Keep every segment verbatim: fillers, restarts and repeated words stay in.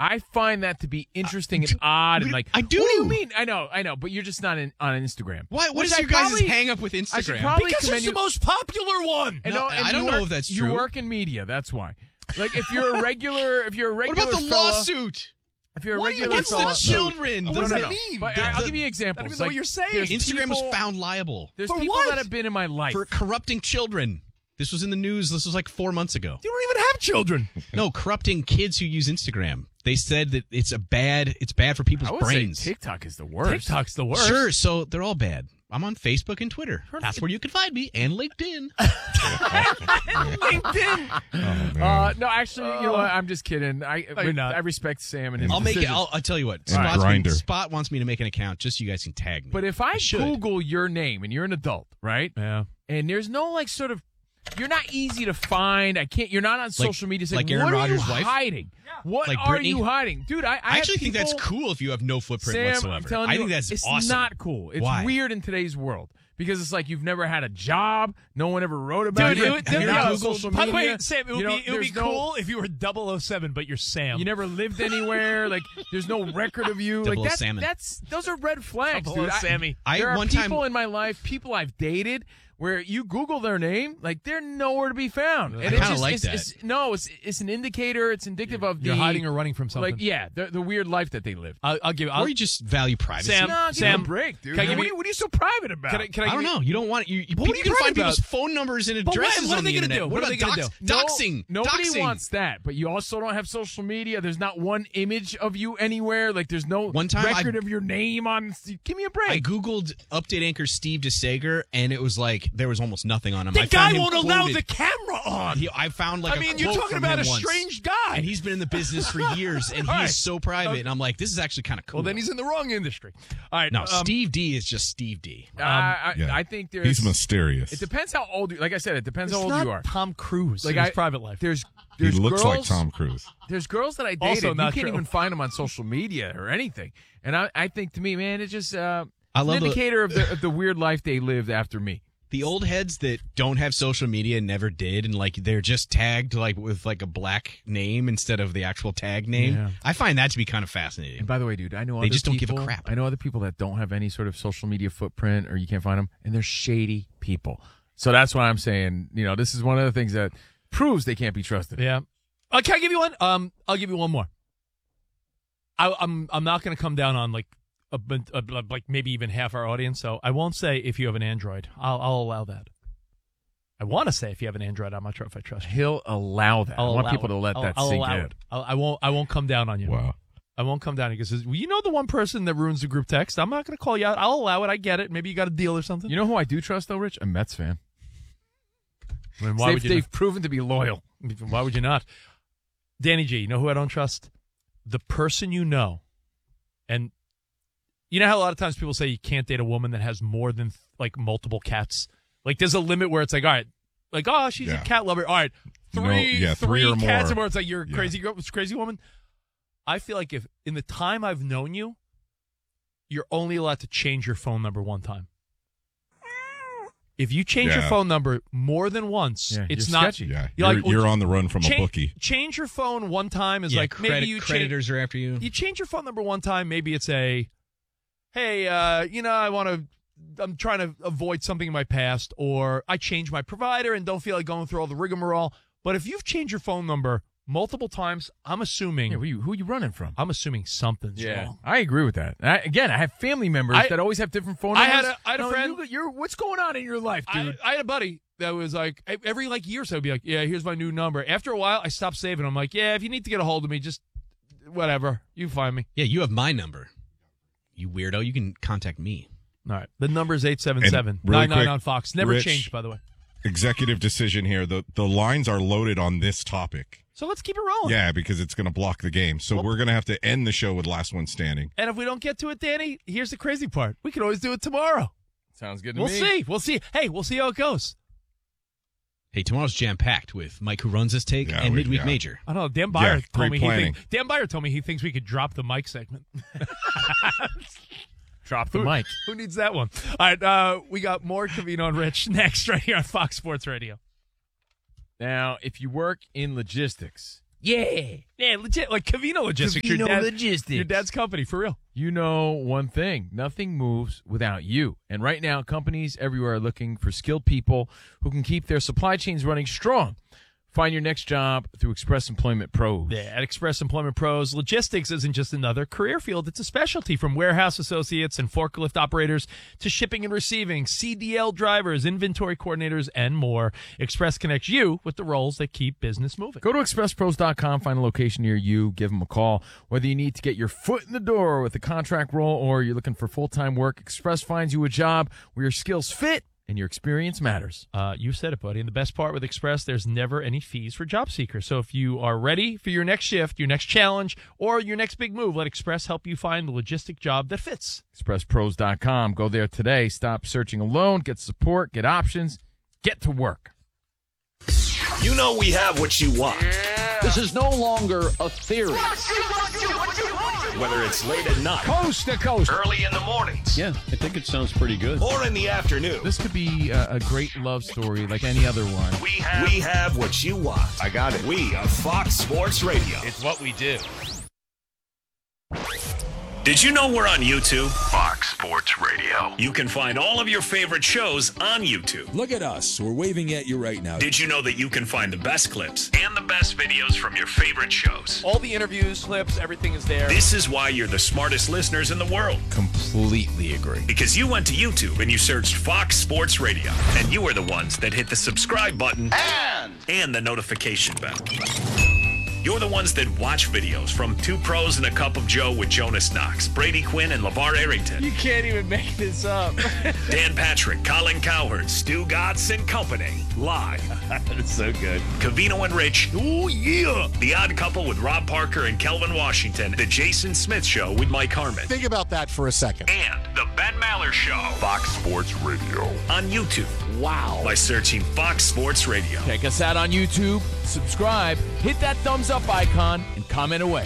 I find that to be interesting uh, and odd and like. I do. What do you mean? I know, I know, but you're just not in, on Instagram. Why? What Which is I your guys' probably- hang up with I should Instagram? probably Because commend it's you- the most popular one. And, No, uh, and I don't you know work- if that's You true. work in media, that's why. Like if you're a regular, if you're a What regular about the fella- lawsuit? If you're a What regular against the fella, children? No, What no, does no, that no. mean? But The- I- I'll the- give you I examples. don't even know like, what you're saying. there's Instagram people, was found liable There's For people what? that have been in my life. for corrupting children. This was in the news. This was like four months ago. You don't even have children. No, corrupting kids who use Instagram. They said that it's a bad. It's bad for people's I would brains. say TikTok is the worst. TikTok's the worst. Sure, so they're all bad. I'm on Facebook and Twitter. That's where you can find me, and LinkedIn. LinkedIn. Oh, man. Uh, no, actually, you know what? I'm just kidding. I No, you're not. I respect Sam and his I'll make it. decisions. I'll, I'll tell you what. And Spot's Grindr. been- Spot wants me to make an account just so you guys can tag me. But if I, should. Google your name and you're an adult, right? Yeah. And there's no like sort of, you're not easy to find. I can't. You're not on social media. It's like Aaron what Rodgers' are you wife? hiding? What Like are Britney? you hiding, dude? I, I, I have actually think that's people- cool if you have no footprint Sam, whatsoever. I'm telling I you, think that's it's awesome. not cool. It's Why? weird in today's world because it's like you've never had a job. No one ever wrote about Dude, you. it would, You're dude, not no, on social by the media. way, Sam, it would You know, be, it would be there's no- cool if you were double oh seven, but you're Sam. You never lived anywhere. Like, there's no record of you. Double like that's, salmon. that's those are red flags, Double O dude. I- Sammy. I- there are one time- people in my life, people I've dated, where you Google their name, like they're nowhere to be found. And I it's kinda just- like it's, that. It's, no, it's it's an indicator. It's indicative of You're the hiding or running from something. like yeah, the, the weird life that they lived. I'll, I'll give. I'll, Or you just value privacy. Sam, No, give Sam, me a break, dude. can I what, give are you- you, what are you so private about? Can I? Can I, I give don't you- know. You don't want you. you What are you you can find private people's about? phone numbers and But what- addresses what are on they the gonna internet. do? What are about they gonna dox- do? No, doxing? Nobody doxing. wants that, but you also don't have social media. There's not one image of you anywhere. Like there's no One time record I- of your name on. Give me a break. I googled update anchor Steve DeSager, and it was like there was almost nothing on him. The I guy found him won't allow quoted. the camera on. He, I found like I a mean, you're quote talking from about him a once. strange guy. and he's been in the business for years, and All he right. is so private. And I'm like, this is actually kind of cool. Well, then he's in the wrong industry. All right. no, um, Steve D is just Steve D. Uh, I, Yeah. I think there's. He's mysterious. It depends how old you. Like I said, it depends it's how old not you are. Tom Cruise. Like in his I- private life. There's he there's looks girls, like Tom Cruise. There's girls that I dated. Also you not can't true. even find them on social media or anything. And I, I think to me, man, it's just uh, I an love the- indicator of the of the weird life they lived after me. The old heads that don't have social media and never did, and like they're just tagged like with like a black name instead of the actual tag name. Yeah. I find that to be kind of fascinating. And by the way, dude, I know They other just don't give a people- crap. I know other people that don't have any sort of social media footprint, or you can't find them, and they're shady people. So that's why I'm saying, you know, this is one of the things that proves they can't be trusted. Yeah. Uh, can I give you one? Um, I'll give you one more. I, I'm I'm not going to come down on like a, bun- a, like maybe even half our audience, so I won't say if you have an Android. I'll I'll allow that. I want to say if you have an Android, I'm not sure if I trust you. He'll allow that. I'll I want allow people it. to let I'll, that I'll sink allow in. it. I'll, I won't I won't come down on you. Wow. I won't come down because well, you know the one person that ruins the group text. I'm not going to call you out. I'll allow it. I get it. Maybe you got a deal or something. You know who I do trust though, Rich? A Mets fan. I mean, why they've would you? they've proven to be loyal. Not? Why would you not? Danny G, you know who I don't trust? The person you know, and you know how a lot of times people say you can't date a woman that has more than like multiple cats. Like there's a limit where it's like, all right, like oh she's Yeah. a cat lover. All right, three, No, yeah, three or cats more. or more. It's like you're a Yeah. crazy girl, crazy woman. I feel like if in the time I've known you, you're only allowed to change your phone number one time. If you change your Yeah. phone number more than once, Yeah, it's you're not. sketchy. Yeah, You're you're, like, you're well, on the run from Cha- a bookie. Change your phone one time is yeah, like credit, maybe you change. creditors are after you. You change your phone number one time. Maybe it's a, hey, uh, you know, I want to. I'm trying to avoid something in my past, or I changed my provider and don't feel like going through all the rigmarole. But if you've changed your phone number multiple times, I'm assuming. Yeah, who, you, who are you running from? I'm assuming something's wrong. I agree with that. I, again, I have family members I- that always have different phone I numbers. had a- I had a No, friend- You, you're, what's going on in your life, I, dude? I had a buddy that was like every like year, so I'd be like, yeah, here's my new number. After a while, I stopped saving. I'm like, yeah, if you need to get a hold of me, just whatever, you find me. Yeah, you have my number. You weirdo. You can contact me. All right. The number is eight seven seven, And really nine nine quick, on Fox. Never Rich, changed, by the way. Executive decision here. The the lines are loaded on this topic. So let's keep it rolling. Yeah, because it's going to block the game. So Well- we're going to have to end the show with last one standing. And if we don't get to it, Danny, here's the crazy part. We can always do it tomorrow. Sounds good to We'll me. see. We'll see. Hey, we'll see how it goes. Hey, tomorrow's jam packed with Mike, who runs this take, Yeah, and we- midweek yeah. major. I don't know. Dan Yeah, Byer great told me he planning. think, Dan Byer told me he thinks we could drop the mic segment. Drop the Who- mic. Who needs that one? All right. Uh, we got more Covino and Rich next right here on Fox Sports Radio. Now, if you work in logistics, Yeah. Yeah, legit, like Covino Logistics. your Covino dad- Logistics. Your dad's company, for real. You know one thing, nothing moves without you. And right now, companies everywhere are looking for skilled people who can keep their supply chains running strong. Find your next job through Express Employment Pros. Yeah, at Express Employment Pros, logistics isn't just another career field. It's a specialty, from warehouse associates and forklift operators to shipping and receiving, C D L drivers, inventory coordinators, and more. Express connects you with the roles that keep business moving. Go to express pros dot com, find a location near you, give them a call. Whether you need to get your foot in the door with a contract role or you're looking for full-time work, Express finds you a job where your skills fit and your experience matters. Uh, you said it, buddy. And the best part with Express, there's never any fees for job seekers. So if you are ready for your next shift, your next challenge, or your next big move, let Express help you find the logistic job that fits. express pros dot com. Go there today. Stop searching alone. Get support. Get options. Get to work. You know we have what you want. This is no longer a theory. Whether it's late at night, Coast to coast. early in the mornings, Yeah, I think it sounds pretty good. or in the afternoon, This could be a, a great love story like any other one. we have, we have what you want. I got it. We are Fox Sports Radio. It's what we do. Did you know we're on YouTube? Fox Sports Radio. You can find all of your favorite shows on YouTube. Look at us. We're waving at you right now. Did you know that you can find the best clips and the best videos from your favorite shows? All the interviews, clips, everything is there. This is why you're the smartest listeners in the world. Completely agree. Because you went to YouTube and you searched Fox Sports Radio. And you were the ones that hit the subscribe button and, and the notification bell. You're the ones that watch videos from Two Pros and a Cup of Joe with Jonas Knox, Brady Quinn, and LeVar Arrington. You can't even make this up. Dan Patrick, Colin Cowherd, Stu Gatz and Company. Live. That's so good. Covino and Rich. Oh, yeah. The Odd Couple with Rob Parker and Kelvin Washington. The Jason Smith Show with Mike Harmon. Think about that for a second. And the Ben Maller Show. Fox Sports Radio. On YouTube. Wow. By searching Fox Sports Radio. Check us out on YouTube, subscribe, hit that thumbs up icon, and comment away.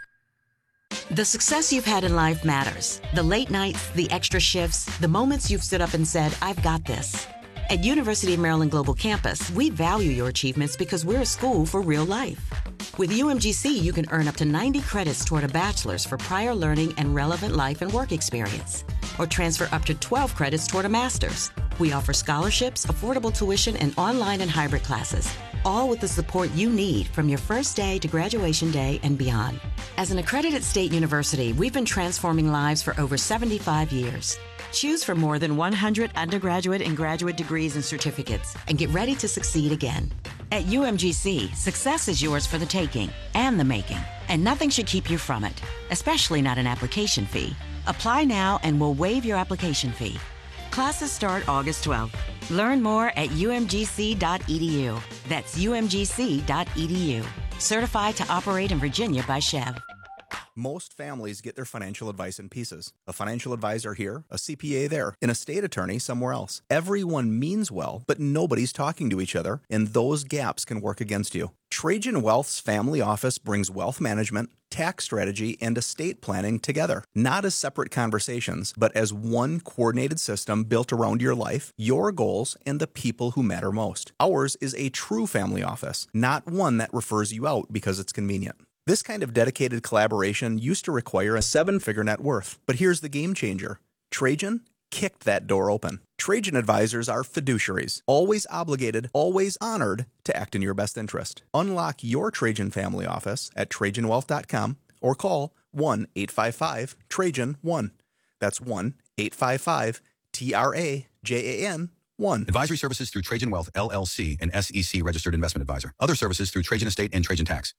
The success you've had in life matters. The late nights, the extra shifts, the moments you've stood up and said, I've got this. At University of Maryland Global Campus, we value your achievements because we're a school for real life. With U M G C, you can earn up to ninety credits toward a bachelor's for prior learning and relevant life and work experience, or transfer up to twelve credits toward a master's. We offer scholarships, affordable tuition, and online and hybrid classes, all with the support you need from your first day to graduation day and beyond. As an accredited state university, we've been transforming lives for over seventy-five years. Choose from more than one hundred undergraduate and graduate degrees and certificates, and get ready to succeed again. At U M G C, success is yours for the taking and the making, and nothing should keep you from it, especially not an application fee. Apply now and we'll waive your application fee. Classes start August twelfth. Learn more at U M G C dot E D U. That's U M G C dot E D U. Certified to operate in Virginia by Chev. Most families get their financial advice in pieces. A financial advisor here, a C P A there, an estate attorney somewhere else. Everyone means well, but nobody's talking to each other, and those gaps can work against you. Trajan Wealth's family office brings wealth management, tax strategy, and estate planning together. Not as separate conversations, but as one coordinated system built around your life, your goals, and the people who matter most. Ours is a true family office, not one that refers you out because it's convenient. This kind of dedicated collaboration used to require a seven-figure net worth. But here's the game changer. Trajan kicked that door open. Trajan advisors are fiduciaries, always obligated, always honored to act in your best interest. Unlock your Trajan family office at Trajan Wealth dot com or call one eight five five Trajan one. That's one eight five five T R A J A N one. Advisory services through Trajan Wealth, L L C, an S E C registered investment advisor. Other services through Trajan Estate and Trajan Tax.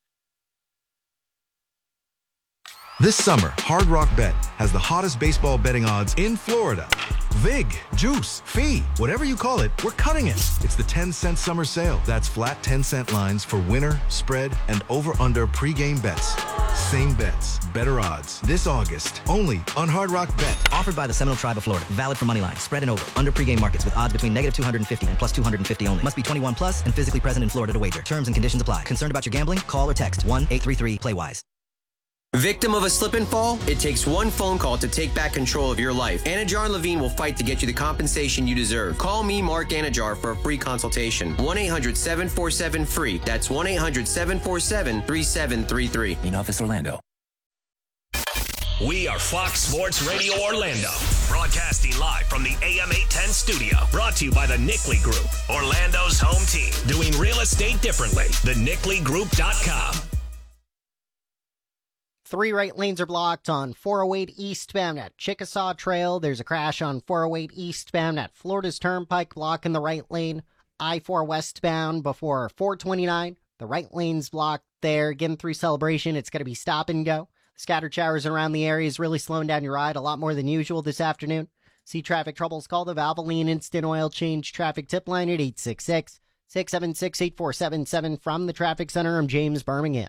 This summer, Hard Rock Bet has the hottest baseball betting odds in Florida. Vig, juice, fee, whatever you call it, we're cutting it. It's the ten cent summer sale. That's flat ten cent lines for winner, spread, and over-under pregame bets. Same bets, better odds. This August, only on Hard Rock Bet. Offered by the Seminole Tribe of Florida. Valid for moneyline, spread and over. Under pregame markets with odds between negative two hundred fifty and plus two hundred fifty only. Must be twenty-one plus and physically present in Florida to wager. Terms and conditions apply. Concerned about your gambling? Call or text one eight three three play wise. Victim of a slip and fall? It takes one phone call to take back control of your life. Anajar and Levine will fight to get you the compensation you deserve. Call me, Mark Anajar, for a free consultation. one eight hundred seven four seven free. That's one eight hundred seven four seven three seven three three. In office, Orlando. We are Fox Sports Radio Orlando, broadcasting live from the A M eight ten studio. Brought to you by the Nickley Group, Orlando's home team. Doing real estate differently. the nickley group dot com. Three right lanes are blocked on four oh eight eastbound at Chickasaw Trail. There's a crash on four oh eight eastbound at Florida's Turnpike, blocking the right lane. I four westbound before four twenty-nine. The right lane's blocked there. Getting through Celebration, it's going to be stop and go. Scattered showers around the area is really slowing down your ride a lot more than usual this afternoon. See traffic troubles, call the Valvoline Instant Oil Change traffic tip line at eight six six, six seven six, eight four seven seven. From the Traffic Center, I'm James Birmingham.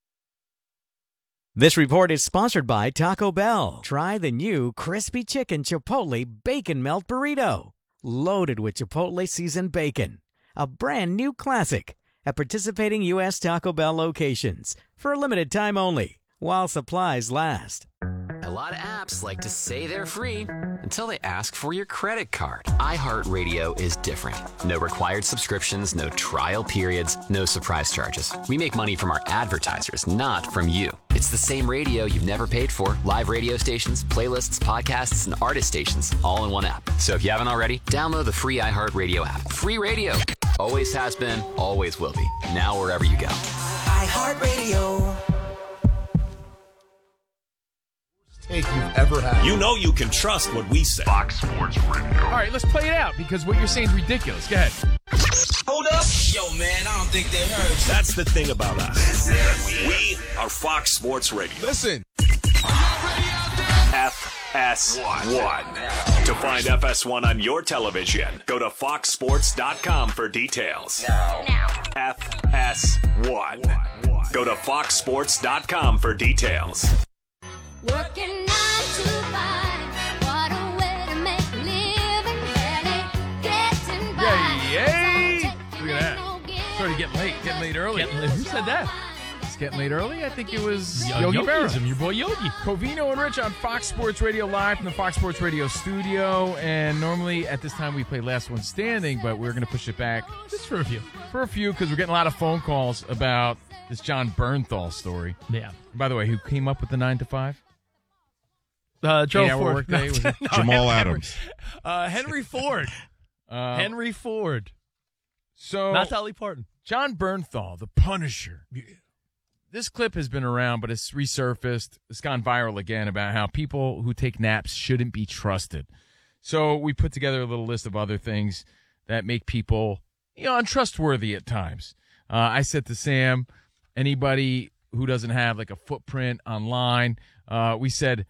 This report is sponsored by Taco Bell. Try the new Crispy Chicken Chipotle Bacon Melt Burrito. Loaded with Chipotle seasoned bacon. A brand new classic at participating U S Taco Bell locations. For a limited time only. While supplies last. A lot of apps like to say they're free until they ask for your credit card. iHeartRadio is different. No required subscriptions, no trial periods, no surprise charges. We make money from our advertisers, not from you. It's the same radio you've never paid for. Live radio stations, playlists, podcasts, and artist stations all in one app. So if you haven't already, download the free iHeartRadio app. Free radio. Always has been, always will be. Now wherever you go. iHeartRadio. Take you've ever had. You know you can trust what we say. Fox Sports Radio. All right, let's play it out because what you're saying is ridiculous. Go ahead. Hold up. Yo, man, I don't think they heard. That's the thing about us. We are Fox Sports Radio. Listen. F S one. To find F S one on your television, go to fox sports dot com for details. Now. Now. F S one. Go to fox sports dot com for details. Working nine to five, what a way to make a living, barely getting by. Yay, yay! Look at that. Started getting late, getting late early. Getting late. Who said that? It's getting late early. I think it was Yo- Yogi Berra. Yogism, your boy Yogi. Covino and Rich on Fox Sports Radio live from the Fox Sports Radio studio. And normally at this time we play Last One Standing, but we're going to push it back just for a few. For a few, because we're getting a lot of phone calls about this John Bernthal story. Yeah. By the way, who came up with the nine to five? Uh, Joe Eight-hour Ford. workday, was it? No, Jamal Henry, Adams. Uh, Henry Ford. Uh, Henry Ford. So Not Dolly Parton. John Bernthal, the Punisher. This clip has been around, but it's resurfaced. It's gone viral again about how people who take naps shouldn't be trusted. So we put together a little list of other things that make people, you know, untrustworthy at times. Uh, I said to Sam, anybody who doesn't have like a footprint online, uh, we said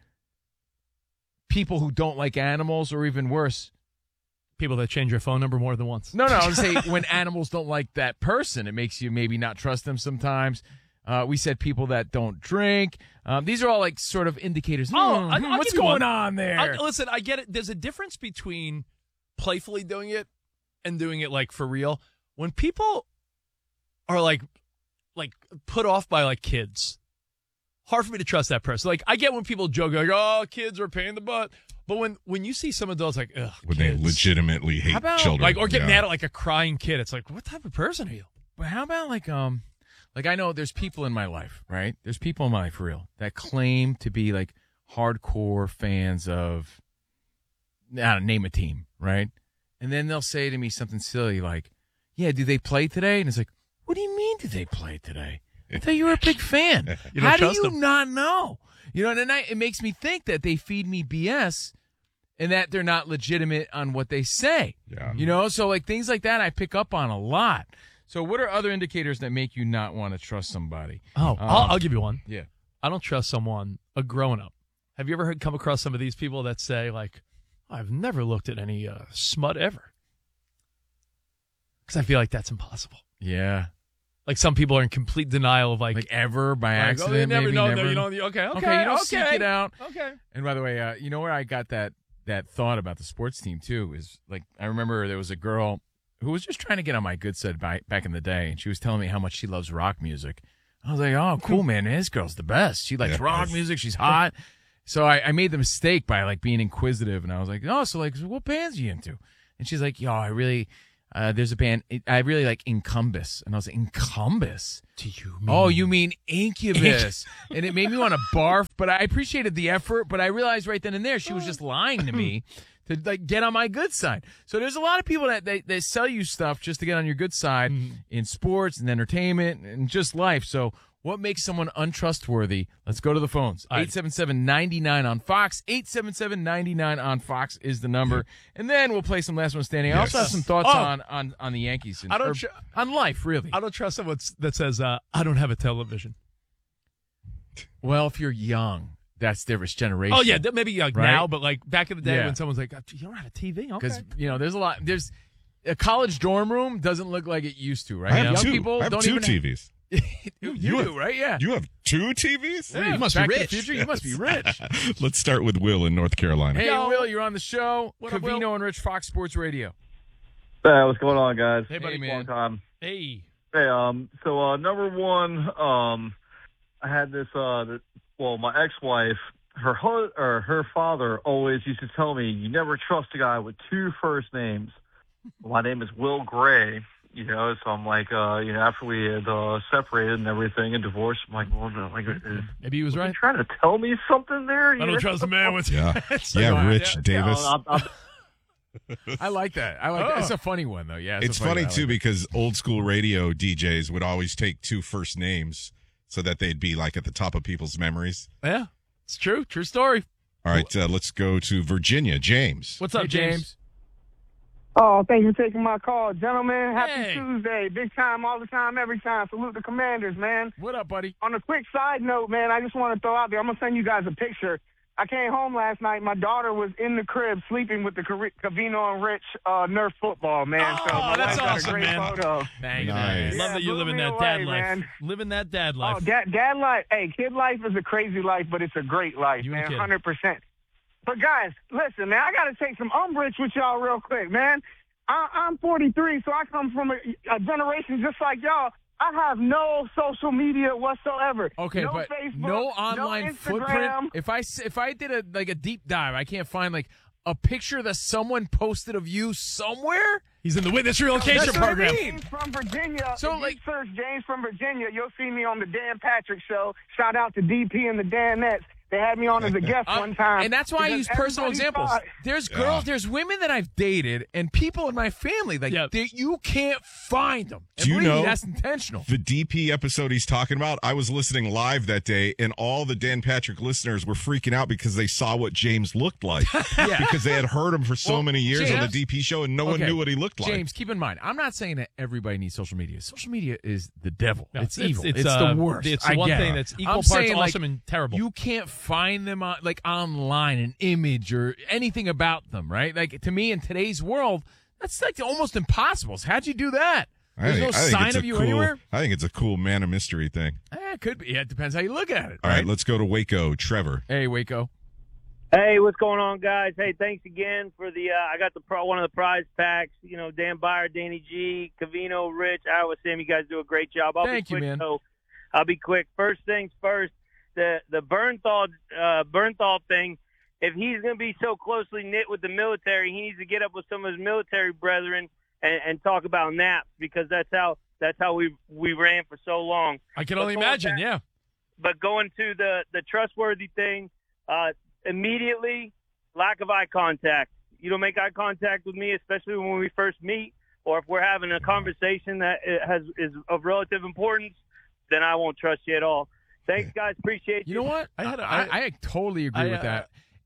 people who don't like animals, or even worse, people that change your phone number more than once. No, no, I would say when animals don't like that person, it makes you maybe not trust them sometimes. Uh, we said people that don't drink. Um, these are all like sort of indicators. Oh, Hmm, I, hmm, I'll what's give you going one. on there? I, listen, I get it. There's a difference between playfully doing it and doing it like for real. When people are like, like put off by like kids, hard for me to trust that person. Like I get when people joke like, "Oh, kids are a pain in the butt," but when when you see some adults like, "Ugh," When kids. they legitimately hate How about, children. like or get yeah. mad at like a crying kid, it's like, what type of person are you? But how about like um, like I know there's people in my life, right? There's people in my life for real that claim to be like hardcore fans of, I don't know, name a team, right? And then they'll say to me something silly like, "Yeah, do they play today?" And it's like, "What do you mean, do they play today? I thought you were a big fan. You don't How do trust you them. not know?" You know, and then I, it makes me think that they feed me B S and that they're not legitimate on what they say. Yeah. You know, so like things like that I pick up on a lot. So what are other indicators that make you not want to trust somebody? Oh, Um, I'll, I'll give you one. Yeah. I don't trust someone, a grown-up. Have you ever heard, come across some of these people that say, like, I've never looked at any uh, smut ever? Because I feel like that's impossible. Yeah. Like some people are in complete denial of, like, Like ever by like, oh, accident, they never, maybe no, never. no, you don't, okay, okay, Okay, you don't okay, seek it out. Okay. And by the way, uh, you know where I got that that thought about the sports team too is like I remember there was a girl who was just trying to get on my good side by, back in the day, and she was telling me how much she loves rock music. I was like, oh, cool, man. This girl's the best. She likes Yeah. rock music. She's hot. So I, I made the mistake by like being inquisitive, and I was like, oh, so like, what bands are you into? And she's like, yo, I really, uh, there's a band, I really like Incubus. And I was like, Incubus? Do you mean? Oh, you mean Incubus. And it made me want to barf, but I appreciated the effort, but I realized right then and there she was just lying to me to like get on my good side. So there's a lot of people that they, they sell you stuff just to get on your good side Mm-hmm. in sports and entertainment and just life. So what makes someone untrustworthy? Let's go to the phones. eight seven seven, nine nine on Fox. eight seven seven, nine nine on Fox is the number. And then we'll play some Last One Standing. I also have some thoughts Oh. on, on, on the Yankees. And, I don't or tr- on life, really. I don't trust someone that says, uh, I don't have a television. Well, if you're young, that's different generation. Oh, yeah, that maybe like Right? now, but like back in the day Yeah. when someone's like, you don't have a T V? Okay. Because, you know, there's a lot. There's a college dorm room doesn't look like it used to, right? I have Young two. people I have don't two even T Vs. you you, You do, right? Yeah. You have two T Vs? Yeah, you must be Back to the rich. Future, you must be rich. Let's start with Will in North Carolina. Hey, Yo. Will, you're on the show. What up, Covino Will? and Rich, Fox Sports Radio. Hey, what's going on, guys? Hey, buddy. Hey, man. Long time. Hey. Hey, um, so uh, number one, um, I had this. Uh, the, well, my ex-wife, her hu- or her father always used to tell me, "You never trust a guy with two first names." My name is Will Gray. You know, so I'm like, uh, you know, after we had uh, separated and everything and divorced, I'm like, well, no, like, is, Maybe he was was right. he trying to tell me something there? I don't trust a man with Yeah, It's yeah, like, Rich yeah. Davis. Yeah, I'm, I'm, I like that. I like Oh. that. It's a funny one, though. Yeah. It's a funny one. I too like because old school radio D Js would always take two first names so that they'd be like at the top of people's memories. Yeah, it's true. True story. All right, uh, let's go to Virginia. James. What's it. up, Hey, James? James. Oh, thank you for taking my call. Gentlemen, happy Hey. Tuesday. Big time, all the time, every time. Salute the Commanders, man. What up, buddy? On a quick side note, man, I just want to throw out there, I'm going to send you guys a picture. I came home last night. My daughter was in the crib sleeping with the Cari- Cavino and Rich uh, Nerf football, man. Oh, so my that's wife got awesome, a great man. photo. Thank you. Nice. Love Yeah, that you blew live in me that away, dad life. man. Living that dad life. Oh, dad, dad life. Hey, kid life is a crazy life, but it's a great life, You ain't man. kidding. one hundred percent. But guys, listen, man, I got to take some umbrage with y'all real quick, man. I, I'm forty-three, so I come from a, a generation just like y'all. I have no social media whatsoever. Okay, no but Facebook, no online no footprint. Instagram. If I s- if I did a like a deep dive, I can't find like a picture that someone posted of you somewhere. He's in the witness relocation That's what I program. mean. James from Virginia. So, if you like- search James from Virginia, you'll see me on the Dan Patrick Show. Shout out to D P and the Danettes. They had me on as a guest Um, one time. and that's why I because use personal everybody examples. thought- There's Yeah. girls, there's women that I've dated, and people in my family like Yeah. they, you can't find them. And Do you believe me, know- that's intentional? The D P episode he's talking about, I was listening live that day, and all the Dan Patrick listeners were freaking out because they saw what James looked like. Yeah. Because they had heard him for so Well, many years on the James- D P show, and no one Okay, knew what he looked like. James, keep in mind, I'm not saying that everybody needs social media. Social media is the devil. No, it's, it's- evil. it's, It's, uh, the worst. it's the I one get thing it. that's equal I'm parts saying, like, awesome and terrible. You can't find them on, like online, an image or anything about them, right? Like to me, in today's world, that's like almost impossible. So how'd you do that? I There's think, no I think sign it's a of you cool, anywhere. I think it's a cool man of mystery thing. Eh, it could be. Yeah, it depends how you look at it. All right, let's go to Waco. Trevor. Hey, Waco. Hey, what's going on, guys? Hey, thanks again for the. Uh, I got the pro, one of the prize packs. You know, Dan Byer, Danny G, Cavino, Rich, Iowa Sam. You guys do a great job. I'll Thank be you, quick, man. So I'll be quick. First things first. The the Bernthal uh, Bernthal thing. If he's going to be so closely knit with the military, he needs to get up with some of his military brethren and, and talk about naps, because that's how that's how we we ran for so long. I can But only going imagine, back- yeah. But going to the the trustworthy thing, uh, immediately lack of eye contact. You don't make eye contact with me, especially when we first meet, or if we're having a conversation that has is of relative importance, then I won't trust you at all. Thanks, guys. Appreciate you. You know what? I had. A, I, I totally agree I, with uh, that.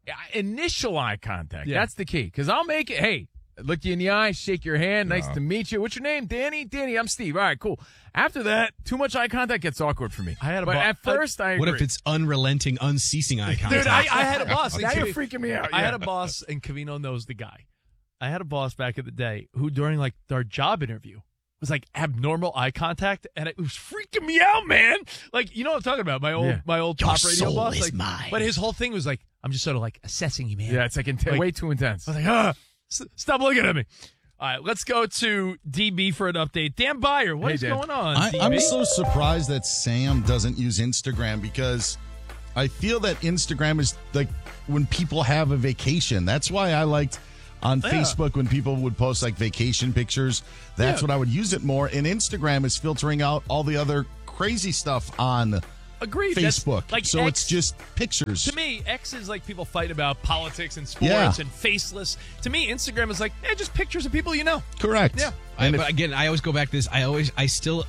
Initial eye contact. Yeah. That's the key. Because I'll make it. Hey, look you in the eye, shake your hand. Nice Yeah. to meet you. What's your name? Danny. Danny. I'm Steve. All right, cool. After that, too much eye contact gets awkward for me. I had a but bo- at first, I What agree. if it's unrelenting, unceasing eye contact? Dude, I, I had a boss. Now and you're Cavi- freaking me out. I yeah. had a boss, and Cavino knows the guy. I had a boss back in the day who, during like our job interview, was like abnormal eye contact, and it was freaking me out, man. Like, you know what I'm talking about? My old, Yeah. my old Your top radio soul boss. is like, mine. But his whole thing was like, I'm just sort of like assessing you, man. Yeah, it's like, int- Like- way too intense. I was like, ah, s- stop looking at me. All right, let's go to D B for an update. Dan Byer, what Hey, is Dan. going on? I, D B? I'm so surprised that Sam doesn't use Instagram because I feel that Instagram is like when people have a vacation. That's why I liked on Yeah. Facebook when people would post like vacation pictures. That's Yeah. when I would use it more. And Instagram is filtering out all the other crazy stuff on Agreed. That's- Facebook. like so X- it's just pictures. To me, X is like people fight about politics and sports Yeah. and faceless. To me, Instagram is like, eh, just pictures of people you know. Correct. Yeah. I, And if- but again, I always go back to this. I always, I still,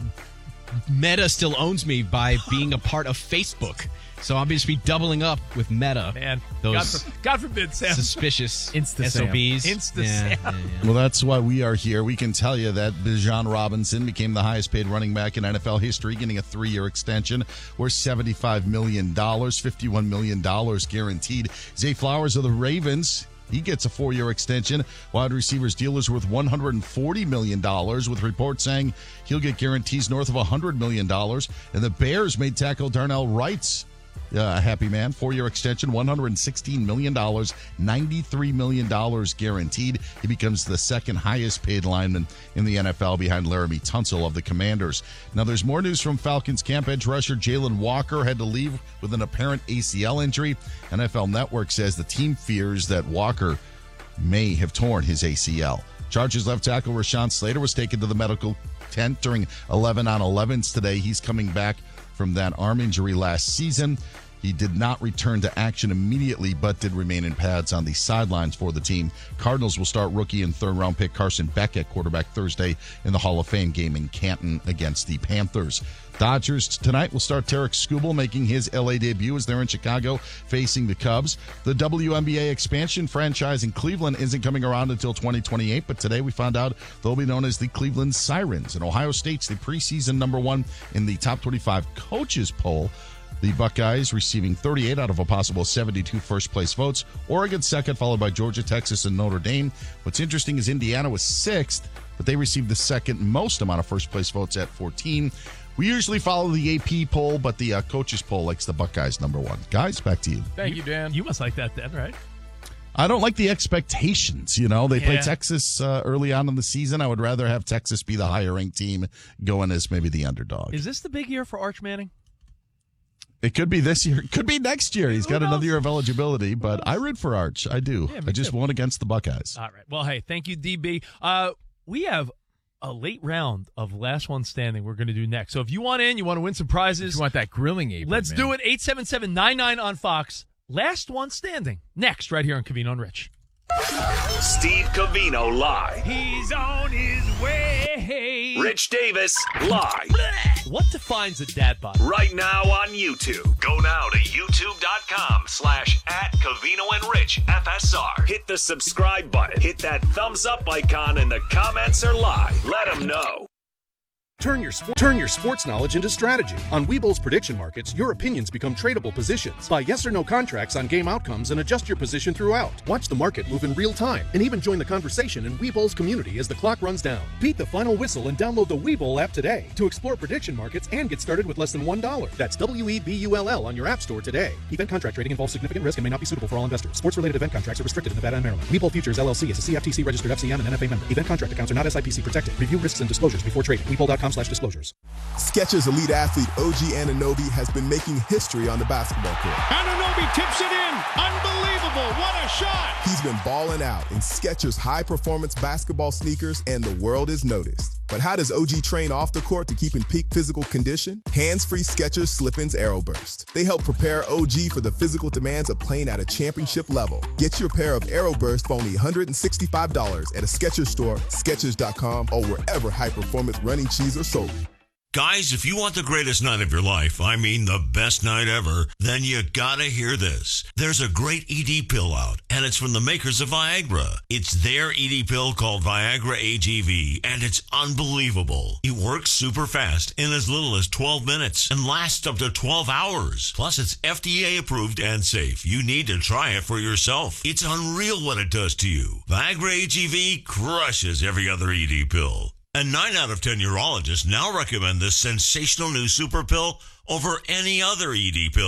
Meta still owns me by being a part of Facebook. So I'll just be doubling up with Meta. Man, those God, for, God forbid, Sam. suspicious Insta S O Bs. Sam. Insta Yeah, Sam. yeah, yeah. Well, that's why we are here. We can tell you that Bijan Robinson became the highest paid running back in N F L history, getting a three-year extension worth seventy-five million dollars, fifty-one million dollars guaranteed. Zay Flowers of the Ravens, he gets a four-year extension. Wide receivers deal is worth one hundred forty million dollars, with reports saying he'll get guarantees north of one hundred million dollars. And the Bears made tackle Darnell Wright's Uh, a happy man, four-year extension, one hundred sixteen million dollars, ninety-three million dollars guaranteed. He becomes the second highest paid lineman in the N F L behind Laramie Tunsil of the Commanders. Now, there's more news from Falcons camp. Edge rusher Jalen Walker had to leave with an apparent A C L injury. N F L Network says the team fears that Walker may have torn his A C L. Chargers left tackle Rashawn Slater was taken to the medical tent during eleven on elevens today. He's coming back from that arm injury last season. He did not return to action immediately, but did remain in pads on the sidelines for the team. Cardinals will start rookie and third-round pick Carson Beck at quarterback Thursday in the Hall of Fame game in Canton against the Panthers. Dodgers tonight will start Tarek Skubal making his L A debut as they're in Chicago facing the Cubs. The W N B A expansion franchise in Cleveland isn't coming around until twenty twenty-eight, but today we found out they'll be known as the Cleveland Sirens. And Ohio State's the preseason number one in the top twenty-five coaches poll. The Buckeyes receiving thirty-eight out of a possible seventy-two first-place votes. Oregon second, followed by Georgia, Texas, and Notre Dame. What's interesting is Indiana was sixth, but they received the second most amount of first-place votes at fourteen. We usually follow the A P poll, but the uh, coaches poll likes the Buckeyes number one. Guys, back to you. Thank you, Dan. You must like that then, right? I don't like the expectations. You know, they play Yeah. Texas uh, early on in the season. I would rather have Texas be the higher-ranked team going as maybe the underdog. Is this the big year for Arch Manning? It could be this year. It could be next year. He's got knows? another year of eligibility, but I root for Arch. I do. Yeah, me I just too. won't against the Buckeyes. All right. Well, hey, thank you, D B. Uh, we have a late round of Last One Standing we're going to do next. So if you want in, you want to win some prizes. You want that grilling apron, Let's man. do it. eight seven seven nine nine on Fox. Last One Standing. Next, right here on Covino and Rich. Steve Covino live. He's on his way. Rich Davis live. What defines a dad bod? Right now on YouTube. Go now to youtube.com slash at Covino and Rich F S R. Hit the subscribe button. Hit that thumbs up icon and the comments are live. Let them know. Turn your, sp- turn your sports knowledge into strategy. On Webull's prediction markets, your opinions become tradable positions. Buy yes or no contracts on game outcomes and adjust your position throughout. Watch the market move in real time and even join the conversation in Webull's community as the clock runs down. Beat the final whistle and download the Webull app today to explore prediction markets and get started with less than one dollar. That's W E B U L L on your app store today. Event contract trading involves significant risk and may not be suitable for all investors. Sports-related event contracts are restricted in Nevada and Maryland. Webull Futures L L C is a C F T C-registered F C M and N F A member. Event contract accounts are not S I P C protected. Review risks and disclosures before trading. Webull.com slash disclosures. Skechers elite athlete O G Anunoby has been making history on the basketball court. Anunoby tips it in. Unbelievable. What a shot. He's been balling out in Skechers high-performance basketball sneakers, and the world is noticed. But how does O G train off the court to keep in peak physical condition? Hands-free Skechers Slip-ins Aeroburst. They help prepare O G for the physical demands of playing at a championship level. Get your pair of Aeroburst for only one hundred sixty-five dollars at a Skechers store, Skechers dot com, or wherever high-performance running shoes are sold. Guys, if you want the greatest night of your life, I mean the best night ever, then you gotta hear this. There's a great E D pill out, and it's from the makers of Viagra. It's their E D pill called Viagra A G V, and it's unbelievable. It works super fast in as little as twelve minutes and lasts up to twelve hours. Plus, it's F D A approved and safe. You need to try it for yourself. It's unreal what it does to you. Viagra A G V crushes every other E D pill. And nine out of ten urologists now recommend this sensational new super pill over any other E D pill.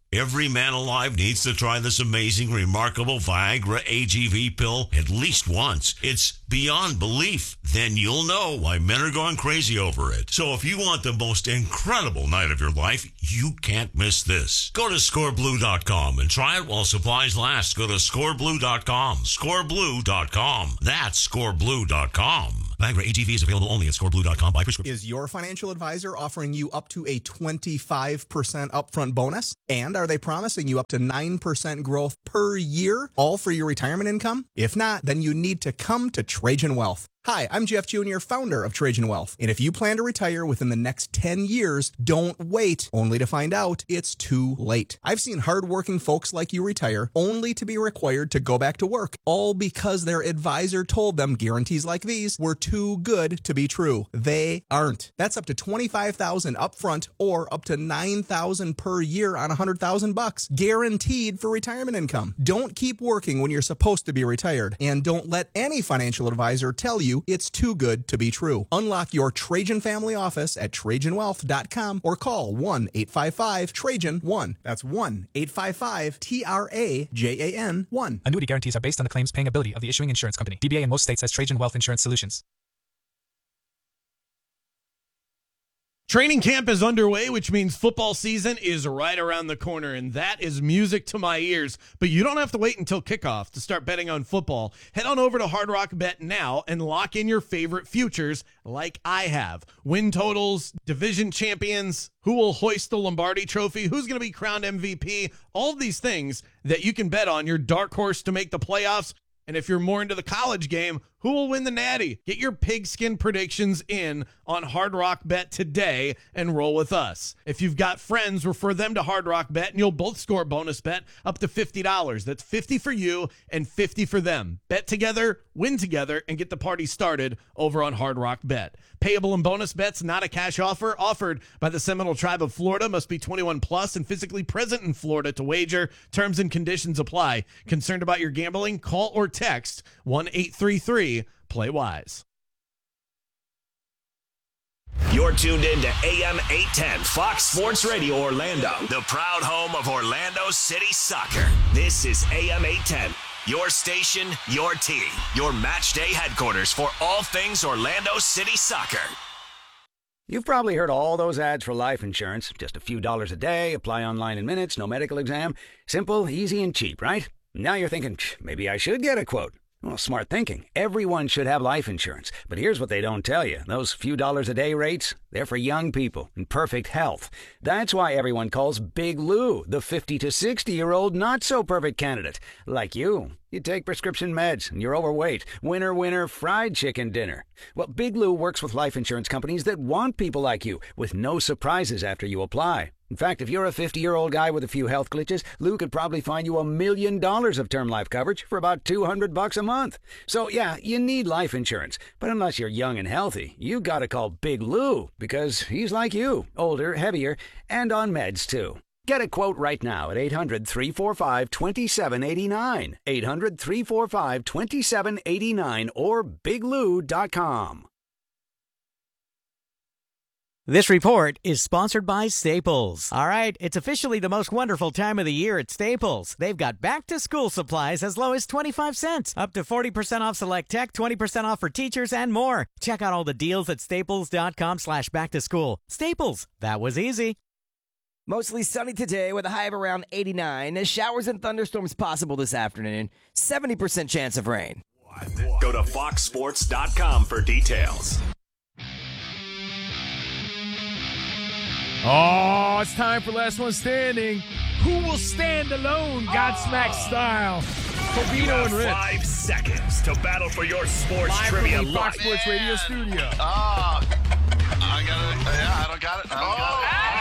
Every man alive needs to try this amazing, remarkable Viagra A G V pill at least once. It's beyond belief. Then you'll know why men are going crazy over it. So if you want the most incredible night of your life, you can't miss this. Go to score blue dot com and try it while supplies last. Go to score blue dot com. score blue dot com. That's score blue dot com. Viagra A G V is available only at score blue dot com by prescription. Is your financial advisor offering you up to a twenty-five percent upfront bonus? And are they promising you up to nine percent growth per year, all for your retirement income? If not, then you need to come to Trajan Wealth. Hi, I'm Jeff Junior, founder of Trajan Wealth. And if you plan to retire within the next ten years, don't wait, only to find out it's too late. I've seen hardworking folks like you retire only to be required to go back to work, all because their advisor told them guarantees like these were too good to be true. They aren't. That's up to twenty-five thousand dollars upfront or up to nine thousand dollars per year on one hundred thousand bucks, guaranteed for retirement income. Don't keep working when you're supposed to be retired, and don't let any financial advisor tell you it's too good to be true. Unlock your Trajan family office at trajan wealth dot com or call one eight five five Trajan one. That's one eight five five T R A J A N one. Annuity guarantees are based on the claims paying ability of the issuing insurance company. D B A in most states has Trajan Wealth Insurance Solutions. Training camp is underway, which means football season is right around the corner, and that is music to my ears. But you don't have to wait until kickoff to start betting on football. Head on over to Hard Rock Bet now and lock in your favorite futures like I have. Win totals, division champions, who will hoist the Lombardi trophy, who's going to be crowned M V P, all of these things that you can bet on, your dark horse to make the playoffs. And if you're more into the college game, who will win the Natty? Get your pigskin predictions in on Hard Rock Bet today and roll with us. If you've got friends, refer them to Hard Rock Bet and you'll both score a bonus bet up to fifty dollars. That's fifty for you and fifty for them. Bet together, win together, and get the party started over on Hard Rock Bet. Payable and bonus bets, not a cash offer. Offered by the Seminole Tribe of Florida. Must be twenty-one plus and physically present in Florida to wager. Terms and conditions apply. Concerned about your gambling? Call or text one eight three three play wise. You're tuned in to A M eight ten Fox Sports Radio Orlando, the proud home of Orlando City Soccer. This is A M eight ten, your station, your team, your match day headquarters for all things Orlando City Soccer. You've probably heard all those ads for life insurance. Just a few dollars a day, apply online in minutes, no medical exam. Simple, easy, and cheap, right? Now you're thinking, maybe I should get a quote. Well, smart thinking. Everyone should have life insurance. But here's what they don't tell you. Those few dollars a day rates, they're for young people in perfect health. That's why everyone calls Big Lou the fifty to sixty-year-old not-so-perfect candidate. Like you. You take prescription meds and you're overweight. Winner, winner, fried chicken dinner. Well, Big Lou works with life insurance companies that want people like you with no surprises after you apply. In fact, if you're a fifty-year-old guy with a few health glitches, Lou could probably find you a million dollars of term life coverage for about two hundred bucks a month. So, yeah, you need life insurance. But unless you're young and healthy, you gotta call Big Lou because he's like you, older, heavier, and on meds, too. Get a quote right now at eight hundred, three four five, two seven eight nine, eight hundred, three four five, two seven eight nine, or big lou dot com. This report is sponsored by Staples. All right, it's officially the most wonderful time of the year at Staples. They've got back-to-school supplies as low as twenty-five cents, up to forty percent off select tech, twenty percent off for teachers, and more. Check out all the deals at staples.com slash back-to-school. Staples, that was easy. Mostly sunny today with a high of around eighty-nine. Showers and thunderstorms possible this afternoon. seventy percent chance of rain. Go to fox sports dot com for details. Oh, it's time for Last One Standing. Who will stand alone, Godsmack style? You Covino have and Rich. five seconds to battle for your sports Live trivia from the Fox life. Sports Radio studio. Oh, I got it. Yeah, I don't got it. I don't got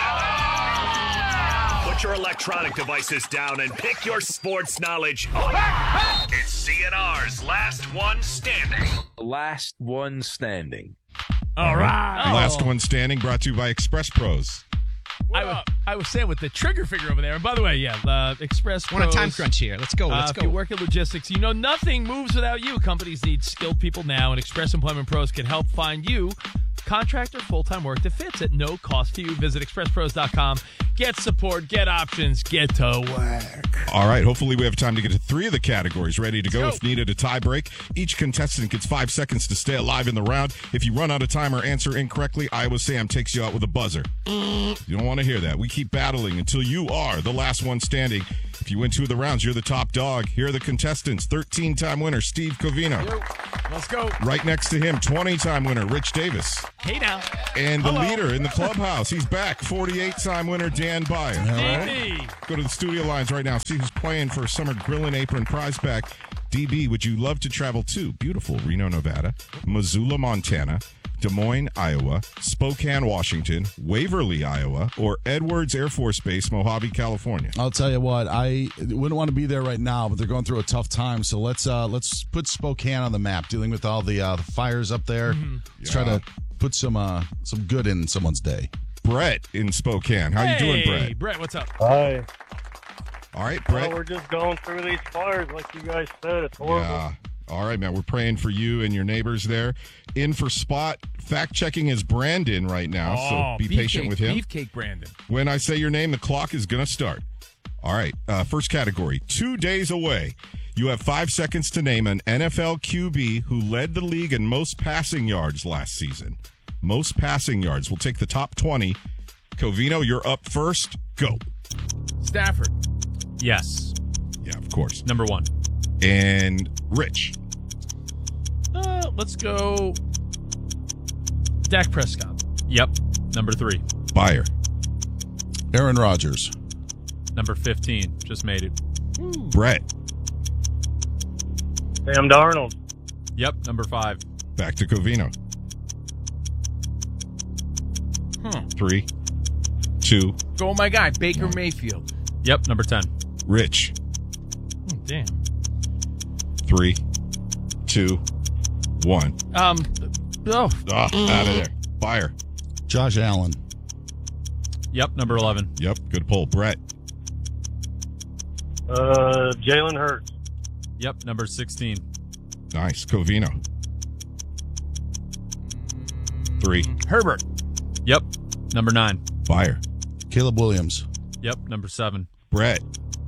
it. Put your electronic devices down and pick your sports knowledge. It's C N R's Last One Standing. Last one standing. All right. Last One Standing brought to you by Express Pros. I, w- I was saying with the trigger finger over there. And by the way, yeah, uh, Express We're on a Pros, time crunch here. Let's go. Let's uh, go. If you work in logistics, you know nothing moves without you. Companies need skilled people now, and Express Employment Pros can help find you Contract or full-time work that fits at no cost to you. Visit express pros dot com. Get support, get options, get to work. All right. Hopefully we have time to get to three of the categories ready to go. Let's If needed a tie break, each contestant gets five seconds to stay alive in the round. If you run out of time or answer incorrectly, Iowa Sam takes you out with a buzzer. You don't want to hear that. We keep battling until you are the last one standing. If you win two of the rounds, you're the top dog. Here are the contestants. thirteen-time winner, Steve Covino. Let's go. Right next to him, twenty-time winner, Rich Davis. Hey now. And the Hello. leader in the clubhouse, he's back, forty-eight-time winner, Dan Byer. D B. Go to the studio lines right now. See who's playing for a summer grill and apron prize pack. D B, would you love to travel to beautiful Reno, Nevada, Missoula, Montana, Des Moines, Iowa, Spokane, Washington, Waverly, Iowa, or Edwards Air Force Base, Mojave, California? I'll tell you what, I wouldn't want to be there right now, but they're going through a tough time. So let's uh, let's put Spokane on the map, dealing with all the, uh, the fires up there. Mm-hmm. Let's try to put some uh, some good in someone's day. Brett in Spokane. How you doing, Hey, Brett? Brett, what's up? Hi. All right, Brett. Well, we're just going through these fires, like you guys said. It's horrible. Yeah. All right, man. We're praying for you and your neighbors there. In for Spot, fact checking is Brandon right now, Oh, so be beefcake- patient with him. Beefcake Brandon. When I say your name, the clock is going to start. All right. Uh, first category, two days away. You have five seconds to name an N F L Q B who led the league in most passing yards last season. Most passing yards. We'll take the top twenty. Covino, you're up first. Go. Stafford. Yes. Yeah, of course. Number one. And Rich. Uh, let's go Dak Prescott. Yep. Number three. Byer. Aaron Rodgers. Number fifteen. Just made it. Brett. Sam Darnold. Yep. Number five. Back to Covino. Hmm. Three, two, Go my guy, Baker Mayfield. Yep. Number ten. Rich. Hmm, damn. Three, two, one. Um. Oh. Ah, out of there. Fire. Josh Allen. Yep. Number eleven. Yep. Good pull. Brett. Uh, Jalen Hurts. Yep. Number sixteen. Nice. Covino. Three. Herbert. Yep. Number nine. Fire. Caleb Williams. Yep. Number seven. Brett.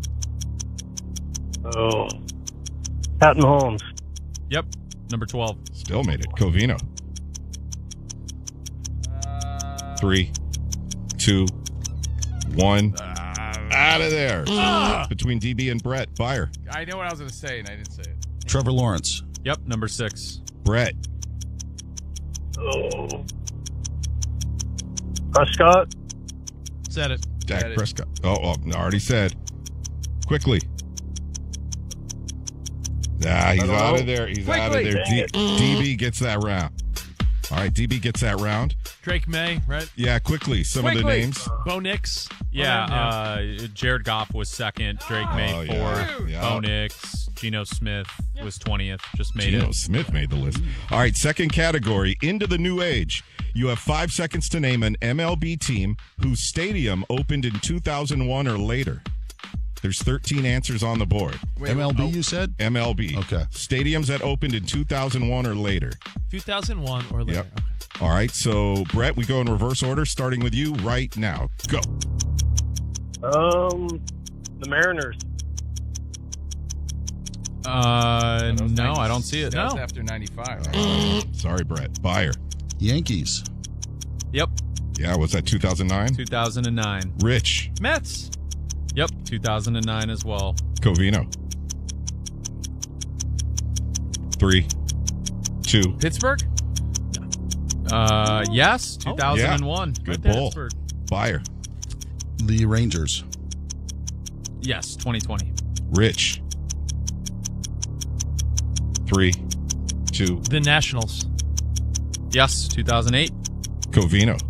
Oh. Patton Holmes. Yep. Number twelve. Still made it. Covino. Three, two, one. Out of there. Ah. Between D B and Brett. Fire. I know what I was going to say, and I didn't say it. Trevor Lawrence. Yep. Number six. Brett. Oh. Prescott. Said it. Dak Said it. Prescott. Oh, oh, already said. Quickly. Nah, he's I don't out know. of there. He's out of Quickly. there. D- DB gets that round. All right, D B gets that round. Drake May, right? Yeah, quickly. Some of the Quickly. names. Bo Nix. Yeah. Oh, yeah. Uh, Jared Goff was second. Drake May Oh, yeah. fourth. Yeah. Bo Nix. Geno Smith was twentieth. Just made Geno it. Smith made the list. All right, second category, into the new age. You have five seconds to name an M L B team whose stadium opened in two thousand one or later. There's thirteen answers on the board. Wait, M L B, oh, you said? M L B. Okay. Stadiums that opened in two thousand one or later. two thousand one or later. Yep. All right, so Brett, we go in reverse order, starting with you right now. Go. Um, the Mariners. Uh, no, I don't see it. That was No. after ninety-five. Sorry, Brett. Byer. Yankees. Yep. Yeah, was that two thousand nine? two thousand nine. Rich. Mets. Yep. two thousand nine as well. Covino. Three, two. Pittsburgh. Uh, yes. two thousand one. Good Right, pull. Pittsburgh. Byer. The Rangers. Yes. twenty twenty. Rich. Three, two. The Nationals. Yes. two thousand eight. Covino.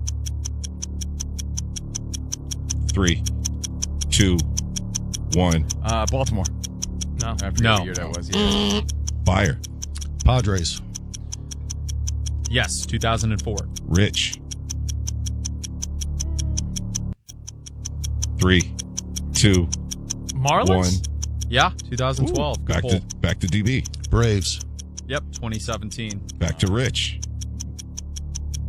Three, two, one. Uh, Baltimore. No. I forget No. what year that was. Yeah. Byer. Padres. Yes. two thousand four. Rich. Three, two, Marlins. one. Yeah. two thousand twelve. Good Back pull. to back to D B. Braves. Yep. twenty seventeen. Back to Rich.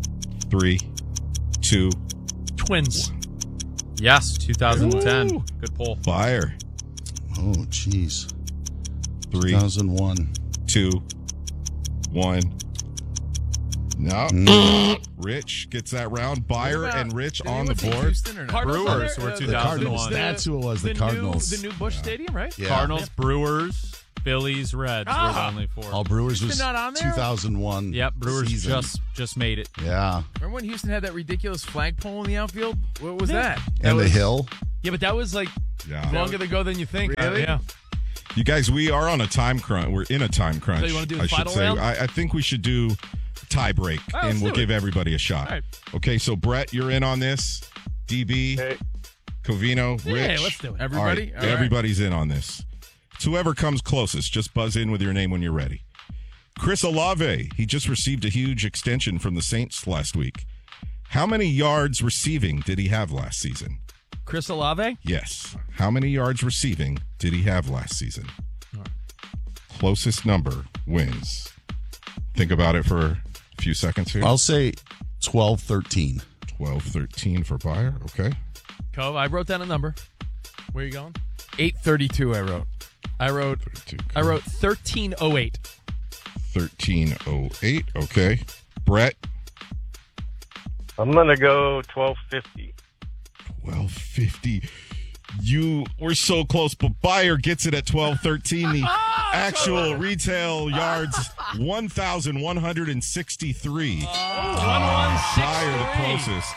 Three, two, Twins. Yes, two thousand ten. Ooh. Good poll. Fire. Oh, jeez. Three, two thousand one. Two, one. No. Mm. Rich gets that round. Buyer about- and Rich did on anyone the take board. Houston or not? Cardinals Brewers on there? were Uh, two The thousand Cardinals. one. That's who it was. The, the Cardinals. New, the new Busch Stadium, right? Yeah. Cardinals, Brewers, Phillies, Reds were Ah. the only four. All Brewers Houston was not on there? two thousand one. Yep, Brewers season. just just made it. Yeah. Remember when Houston had that ridiculous flagpole in the outfield? What was Yeah. that? And was- the hill. Yeah, but that was like Yeah. longer ago than you think. Really? Yeah. You guys, we are on a time crunch. We're in a time crunch. So you wanna do the I should final say. round? I, I think we should do tie break, Oh, and let's we'll do it. give everybody a shot. All right. Okay, so Brett, you're in on this. D B, Okay. Covino, Yeah, Rich. let's do it. Everybody? All right, All right. everybody's in on this. It's whoever comes closest. Just buzz in with your name when you're ready. Chris Olave, he just received a huge extension from the Saints last week. How many yards receiving did he have last season? Chris Olave? Yes. How many yards receiving did he have last season? Closest number wins. Think about it for a few seconds here. I'll say twelve thirteen. twelve thirteen for Buyer. Okay. Cove, I wrote down a number. Where are you going? eight thirty-two I wrote. I wrote I wrote thirteen oh eight. thirteen oh eight. Okay. Brett. I'm going to go twelve fifty. twelve fifty. You were so close, but Buyer gets it at twelve thirteen. The actual retail yards, one thousand one hundred sixty-three. Buyer the closest.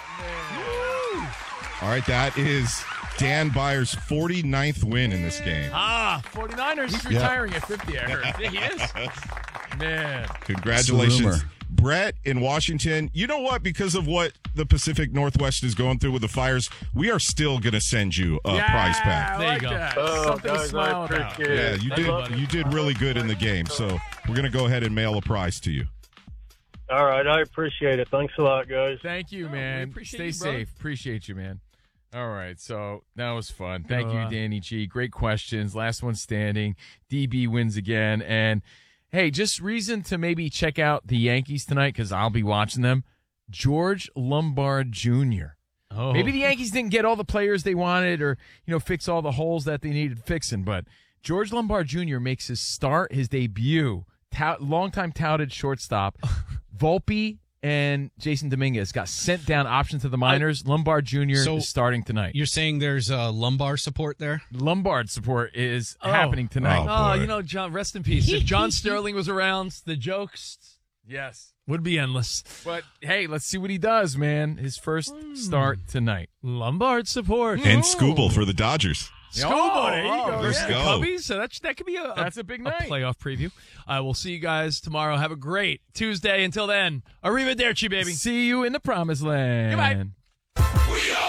All right, that is Dan Byer's forty-ninth win in this game. Ah, 49ers. He's retiring at fifty, I heard. Yeah, he is. Man. Congratulations. It's a rumor. Brett in Washington. You know what? Because of what the Pacific Northwest is going through with the fires, we are still going to send you a Yeah, prize pack. I There you like go. that. Oh, Something to guys, I smile about. appreciate Yeah, it. you I love did. You did really good in the game. So we're going to go ahead and mail a prize to you. All right, I appreciate it. Thanks a lot, guys. Thank you, Oh, man. we appreciate Stay you, brother. safe. Appreciate you, man. All right, so that was fun. Thank you, Uh, Danny G. Great questions. Last one standing. D B wins again. And, hey, just reason to maybe check out the Yankees tonight because I'll be watching them. George Lombard Junior Oh. Maybe the Yankees didn't get all the players they wanted or, you know, fix all the holes that they needed fixing, but George Lombard Junior makes his start, his debut, tout, longtime touted shortstop. Volpe and Jason Dominguez got sent down option to the minors. Lombard Junior So- is starting tonight. You're saying there's uh, lumbar support there? Lombard support is Oh. happening tonight. Oh, you know, John, rest in peace. If John Sterling was around, the jokes Yes. would be endless. But, hey, let's see what he does, man. His first start tonight. Lombard support. And Scooble for the Dodgers. Scooble, there you Oh, go. let's Yeah. go. The Cubbies, so that, that could be a, That's a big night. playoff preview. I will see you guys tomorrow. Have a great Tuesday. Until then, arrivederci, baby. See you in the promised land. Goodbye.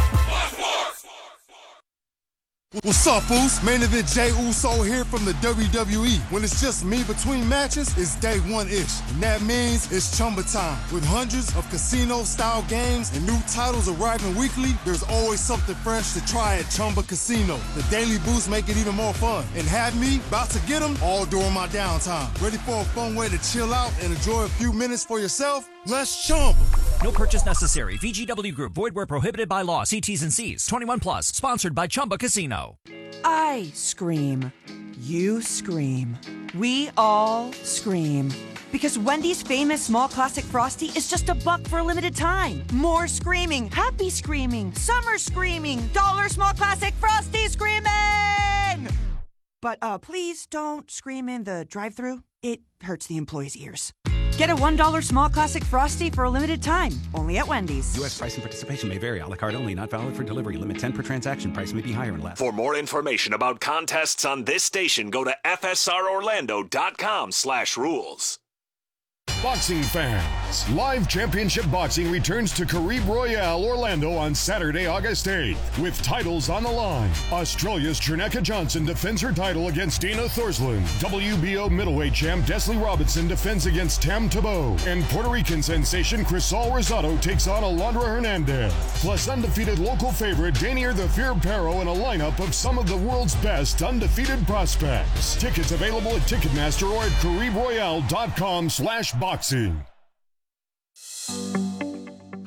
What's up, Oos? Main event Jay Uso here from the W W E. When it's just me between matches, it's day one-ish. And that means it's Chumba time. With hundreds of casino-style games and new titles arriving weekly, there's always something fresh to try at Chumba Casino. The daily boosts make it even more fun. And have me about to get them all during my downtime. Ready for a fun way to chill out and enjoy a few minutes for yourself? Let's Chumba. No purchase necessary. V G W Group. Void where prohibited by law. See T's and C's. twenty-one plus. Sponsored by Chumba Casino. I scream. You scream. We all scream. Because Wendy's famous small classic Frosty is just a buck for a limited time. More screaming. Happy screaming. Summer screaming. Dollar small classic Frosty screaming! But uh, please don't scream in the drive-thru. It hurts the employees' ears. Get a one dollar small classic Frosty for a limited time. Only at Wendy's. U S price and participation may vary. A la carte only. Not valid for delivery. Limit ten per transaction. Price may be higher and less. For more information about contests on this station, go to F S R Orlando dot com slash rules. Boxing fans, Live Championship Boxing returns to Carib Royale, Orlando on Saturday, August eighth, with titles on the line. Australia's Cherneka Johnson defends her title against Dana Thorsland. W B O middleweight champ Desley Robinson defends against Tam Tebow. And Puerto Rican sensation Crisol Rosado takes on Alondra Hernandez. Plus undefeated local favorite Danier the Fear Perro in a lineup of some of the world's best undefeated prospects. Tickets available at Ticketmaster or at Carib Royale dot com slash boxing.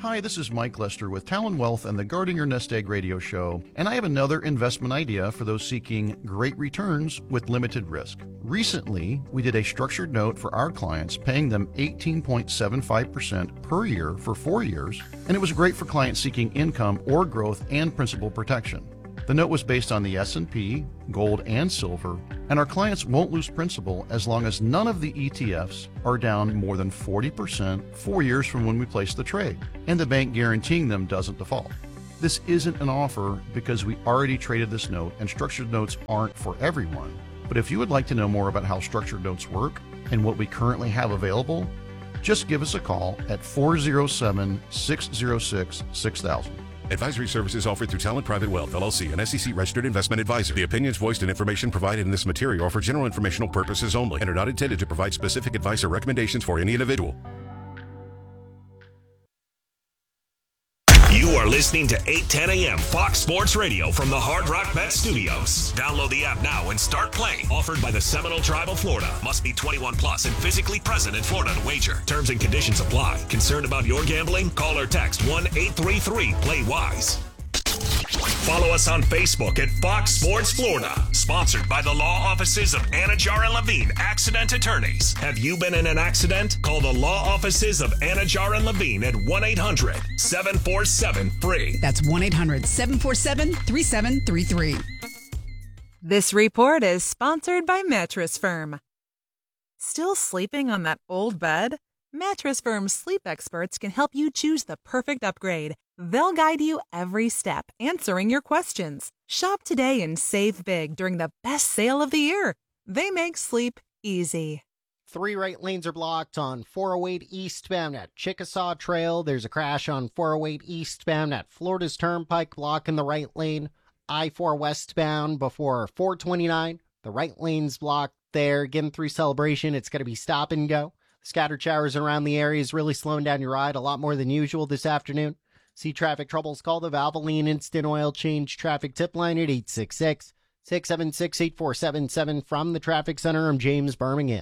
Hi, this is Mike Lester with Talon Wealth and the Guarding Your Nest Egg radio show, and I have another investment idea for those seeking great returns with limited risk. Recently, we did a structured note for our clients, paying them eighteen point seven five percent per year for four years, and it was great for clients seeking income or growth and principal protection. The note was based on the S and P, gold, and silver, and our clients won't lose principal as long as none of the E T Fs are down more than forty percent four years from when we placed the trade, and the bank guaranteeing them doesn't default. This isn't an offer because we already traded this note, and structured notes aren't for everyone. But if you would like to know more about how structured notes work and what we currently have available, just give us a call at four oh seven, six oh six, six thousand. Advisory services offered through Talent Private Wealth, L L C, an S E C-registered investment advisor. The opinions voiced and information provided in this material are for general informational purposes only and are not intended to provide specific advice or recommendations for any individual. You are listening to eight ten a.m. Fox Sports Radio from the Hard Rock Bet Studios. Download the app now and start playing. Offered by the Seminole Tribe of Florida. Must be twenty-one plus and physically present in Florida to wager. Terms and conditions apply. Concerned about your gambling? Call or text one eight three three play wise. Follow us on Facebook at Fox Sports Florida. Sponsored by the law offices of Anajar and Levine, accident attorneys. Have you been in an accident? Call the law offices of Anajar and Levine at one eight hundred, seven four seven, F R E E. That's one eight hundred, seven four seven, three seven three three. This report is sponsored by Mattress Firm. Still sleeping on that old bed? Mattress Firm's sleep experts can help you choose the perfect upgrade. They'll guide you every step, answering your questions. Shop today and save big during the best sale of the year. They make sleep easy. Three right lanes are blocked on four oh eight eastbound at Chickasaw Trail. There's a crash on four oh eight eastbound at Florida's Turnpike, blocking the right lane. I four westbound before four twenty-nine. The right lane's blocked there. Getting through Celebration, it's going to be stop and go. Scattered showers around the area is really slowing down your ride a lot more than usual this afternoon. See traffic troubles, call the Valvoline Instant Oil Change traffic tip line at eight six six, six seven six, eight four seven seven. From the Traffic Center, I'm James Birmingham.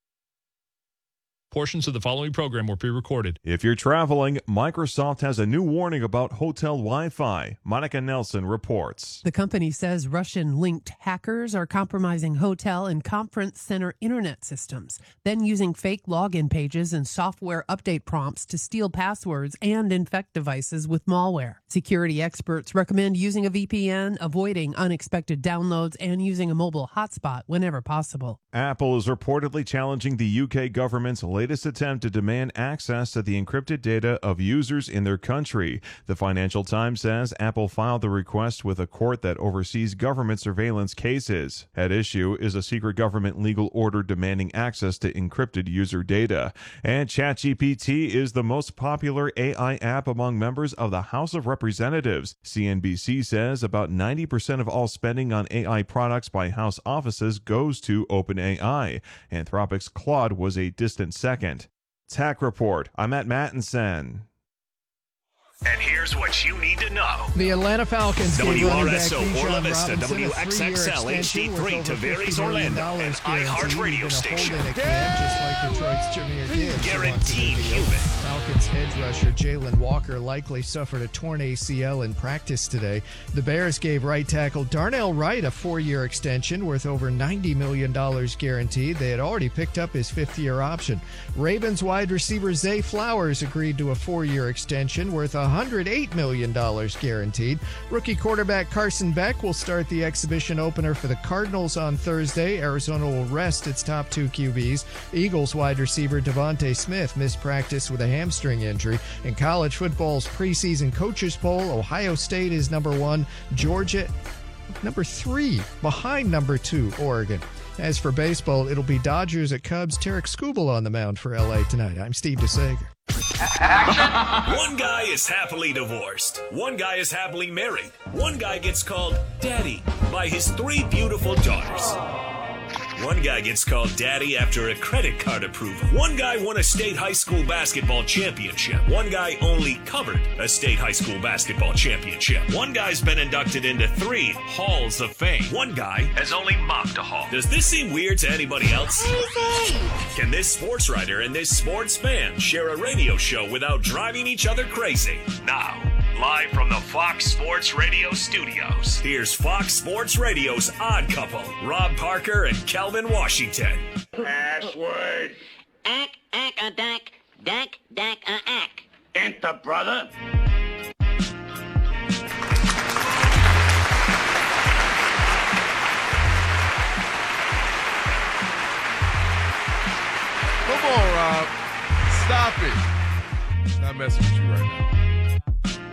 Portions of the following program were pre-recorded. If you're traveling, Microsoft has a new warning about hotel Wi-Fi. Monica Nelson reports. The company says Russian-linked hackers are compromising hotel and conference center internet systems, then using fake login pages and software update prompts to steal passwords and infect devices with malware. Security experts recommend using a V P N, avoiding unexpected downloads, and using a mobile hotspot whenever possible. Apple is reportedly challenging the U K government's latest attempt to demand access to the encrypted data of users in their country. The Financial Times says Apple filed the request with a court that oversees government surveillance cases. At issue is a secret government legal order demanding access to encrypted user data. And ChatGPT is the most popular A I app among members of the House of Representatives. C N B C says about ninety percent of all spending on A I products by House offices goes to OpenAI. Anthropic's Claude was a distant second. Tech Report. I'm at Mattinson. And here's what you need to know. The Atlanta Falcons W gave R running S O, back Orla Bijan Vista, Robinson W X X L, a H D three-year three, extension worth over Tavares, fifty million Orlando, an iHeart radio station. Just like Detroit's Jameer Gibbs. Guaranteed human. Falcons edge rusher Jalen Walker likely suffered a torn A C L in practice today. The Bears gave right tackle Darnell Wright a four-year extension worth over ninety million dollars guaranteed. They had already picked up his fifth-year option. Ravens wide receiver Zay Flowers agreed to a four-year extension worth one hundred eight million dollars guaranteed. Rookie quarterback Carson Beck will start the exhibition opener for the Cardinals on Thursday. Arizona will rest its top two Q Bs. Eagles wide receiver Devontae Smith missed practice with a hamstring injury. In college football's preseason coaches poll, Ohio State is number one, Georgia number three, behind number two, Oregon. As for baseball, it'll be Dodgers at Cubs. Tarek Skubal on the mound for L A tonight. I'm Steve DeSager. One guy is happily divorced. One guy is happily married. One guy gets called Daddy by his three beautiful daughters. One guy gets called daddy after a credit card approval. One guy won a state high school basketball championship. One guy only covered a state high school basketball championship. One guy's been inducted into three halls of fame. One guy has only mopped a hall. Does this seem weird to anybody else? Can this sports writer and this sports fan share a radio show without driving each other crazy? Now, live from the Fox Sports Radio studios, here's Fox Sports Radio's Odd Couple, Rob Parker and Kelvin Washington. Password. Ack, ack, a dack, dack, dack, a ack. Enter, brother. Come on, Rob. Stop it. Not messing with you right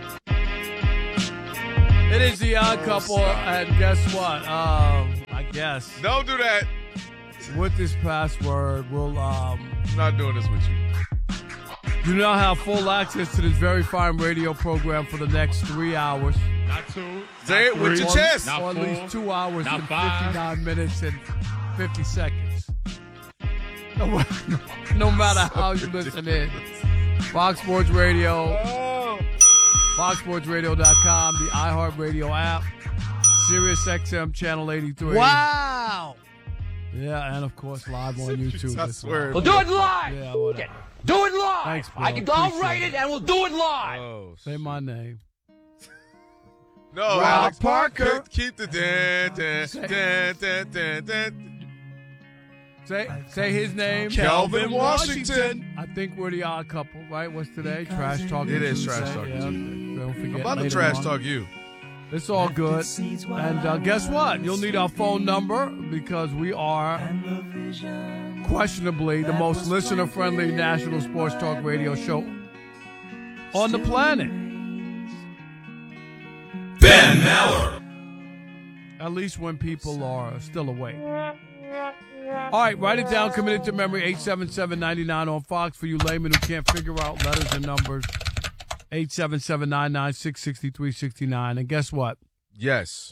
now. It is the Odd Couple, and guess what? Um, I guess. Don't do that. With this password, we'll um. I'm not doing this with you. You now have full access to this very fine radio program for the next three hours. Not two. Say it with your Or- chest. Or at least two hours Not and five. fifty-nine minutes and fifty seconds. No, no matter how you listen in. Fox Sports Radio, fox sports radio dot com, the iHeartRadio app, Sirius X M Channel eighty-three. Wow. Yeah, and of course live on YouTube. I as swear. well. We'll do it live. Yeah, whatever. Do it live. Thanks, bro. I can, I'll Appreciate write it and we'll do it live. Oh, Say my name. no, Rob Alex Parker. Keep the dan, dan, dan, dan, dan, dan. Say say his name. Kelvin Washington. I think we're the Odd Couple, right? What's today? Trash Talk. It is Tuesday. Trash Talk Yeah, Tuesday. don't forget. I'm about to later trash on. talk you. It's all good. And uh, guess what? You'll need our phone number because we are questionably the most listener-friendly national sports talk radio show on the planet. Ben Maller. At least when people are still awake. All right, write it down, commit it to memory, eight seven seven, nine nine on Fox for you laymen who can't figure out letters and numbers, eight seven seven, nine nine six, six three six nine. And guess what? Yes.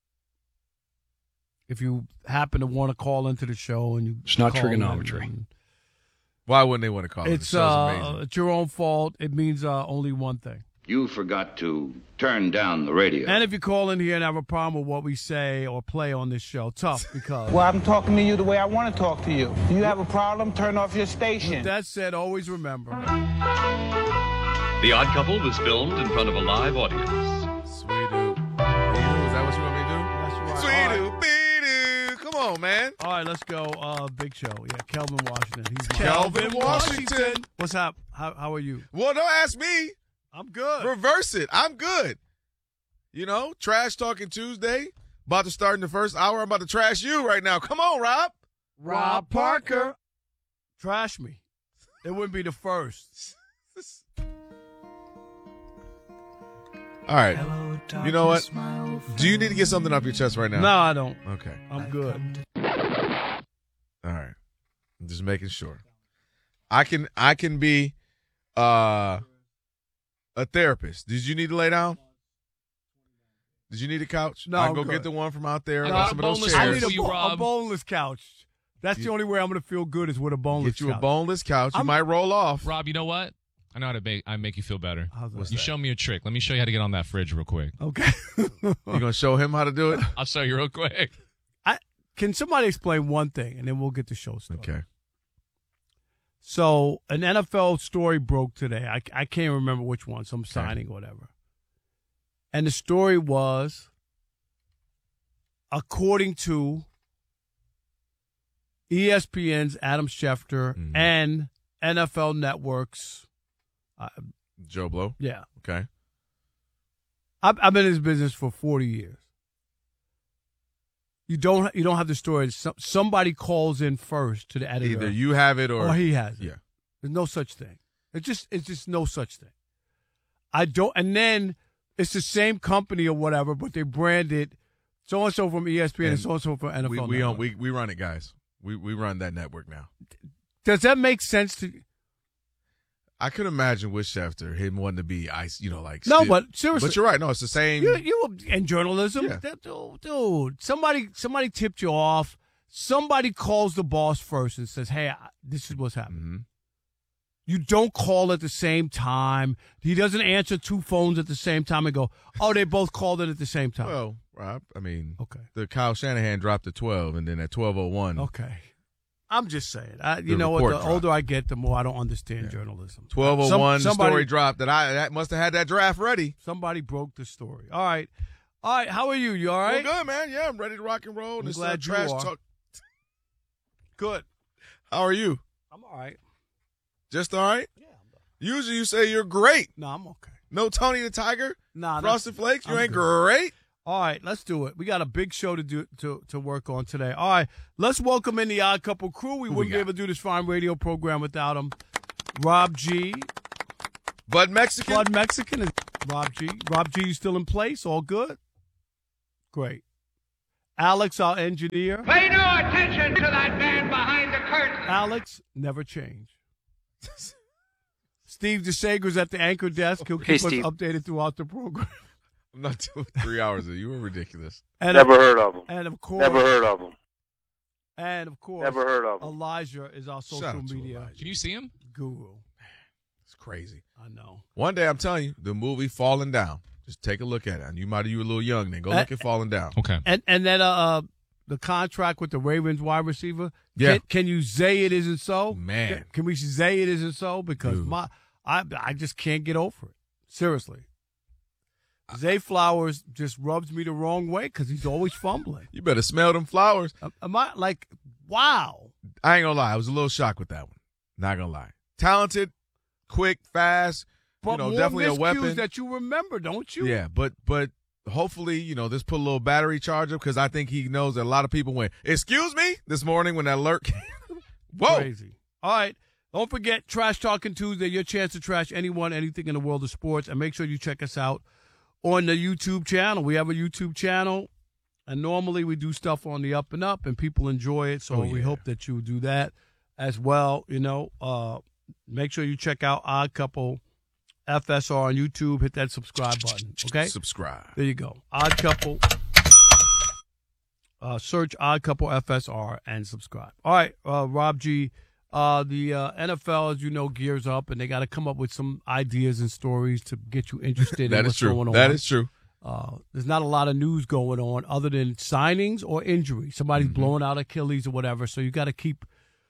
If you happen to want to call into the show and you It's not call trigonometry. in, Why wouldn't they want to call it? It's, The show's uh, amazing. it's your own fault. It means uh, only one thing. You forgot to turn down the radio. And if you call in here and have a problem with what we say or play on this show, tough because. Well, I'm talking to you the way I want to talk to you. Do you have a problem? Turn off your station. With that said, always remember. The Odd Couple was filmed in front of a live audience. Sweet-oo. Is that what you want me to do? That's right. Sweet-oo, be-doo. Come on, man. All right, let's go. Uh, big show. Yeah, Kelvin Washington. He's my- Kelvin Washington. What's up? How, how are you? Well, don't ask me. I'm good. Reverse it. I'm good. You know, Trash Talking Tuesday. About to start in the first hour. I'm about to trash you right now. Come on, Rob. Rob Parker. Trash me. It wouldn't be the first. All right. You know what? Do you need to get something off your chest right now? No, I don't. Okay. I'm good. All right. I'm just making sure. I can I can be uh a therapist. Did you need to lay down? Did you need a couch? No, I can I'm go good. get the one from out there. No, got some of those I chairs. need a, bo- a boneless couch. That's the only way I'm going to feel good is with a boneless Get you a couch. boneless couch. You I'm- might roll off. Rob, you know what? I know how to make I make you feel better. What's you that? show me a trick. Let me show you how to get on that fridge real quick. Okay. You gonna show him how to do it? I'll show you real quick. I, can somebody explain one thing, and then we'll get the show started? Okay. So an N F L story broke today. I, I can't remember which one, some signing or whatever. And the story was, according to E S P N's Adam Schefter Mm-hmm. and N F L Network's, uh, Joe Blow. yeah, Okay. I've, I've been in this business for forty years. You don't you don't have the story. Some, somebody calls in first to the editor. Either you have it or, or he has it. Yeah. There's no such thing. It's just it's just no such thing. I don't. And then it's the same company or whatever, but they brand it so and so from E S P N and, And so and so from N F L. We we, Network. own, we we run it, guys. We we run that network now. Does that make sense to? I could imagine with Schefter him wanting to be ice, you know, like No, still- but seriously, But you're right. No, it's the same. You, you in journalism, Yeah. that- dude, dude. Somebody, somebody tipped you off. somebody calls the boss first and says, hey, I- this is what's happening. Mm-hmm. You don't call at the same time. He doesn't answer two phones at the same time and go, oh, they both called it at the same time. Well, Rob, I mean, okay. the Kyle Shanahan dropped at twelve, and then at twelve oh one. Okay. I'm just saying. I, you The know what? The report dropped. older I get, the more I don't understand journalism. twelve oh one, Some- the story dropped that I that must have had that draft ready. Somebody broke the story. All right. All right. How are you? You all right? Well, good, man. Yeah, I'm ready to rock and roll. I'm This, glad uh, trash you are. talk. Good. How are you? I'm all right. Just all right? Yeah. Usually you say you're great. No, I'm okay. No Tony the Tiger? Nah, Frosted that's- Flakes? You I'm ain't good. great? All right, let's do it. We got a big show to do to, to work on today. All right, let's welcome in the Odd Couple crew. We Who we wouldn't be got? able to do this fine radio program without them. Rob G. Bud Mexican? Bud Mexican is Rob G. Rob G, you still in place? All good? Great. Alex, our engineer. Pay no attention to that man behind the curtain. Alex, never change. Steve DeSager's at the anchor desk. He'll keep Hey, us Steve. updated throughout the program. I'm not doing three hours of it. You were ridiculous. And Never heard of him. And of course, Never heard of him. And of course, Never heard of him. Elijah is our social Shout out to media Elijah. Can you see him? guru. It's crazy. I know. One day, I'm telling you, the movie Falling Down. Just take a look at it. And you might have you a little young then. Go Uh, look at Falling Down. Okay. And and then uh, uh the contract with the Ravens wide receiver. Yeah. Can, can you say it isn't so? Man. Can, can we say it isn't so? Because Dude. my I I just can't get over it. Seriously. Zay Flowers just rubs me the wrong way because he's always fumbling. You better smell them flowers. Am- Am I like, wow? I ain't gonna lie. I was a little shocked with that one. Not gonna lie. Talented, quick, fast. But you know, more definitely a miscues weapon. that you remember, don't you? Yeah, but but hopefully, you know, this put a little battery charge up because I think he knows that a lot of people went, excuse me, this morning when that alert came. Whoa. Crazy. All right. Don't forget, Trash Talking Tuesday, your chance to trash anyone, anything in the world of sports. And make sure you check us out on the YouTube channel. We have a YouTube channel, and normally we do stuff on the up and up, and people enjoy it. So Oh, we yeah. hope that you do that as well. You know, uh, make sure you check out Odd Couple F S R on YouTube. Hit that subscribe button, okay? Subscribe. There you go. Odd Couple. Uh, search Odd Couple F S R and subscribe. All right, uh, Rob G. Uh, the uh, N F L, as you know, gears up, and they got to come up with some ideas and stories to get you interested That in is what's true. going on. That is true. Uh, there's not a lot of news going on other than signings or injury. Somebody's Mm-hmm. blowing out Achilles or whatever. So you got to keep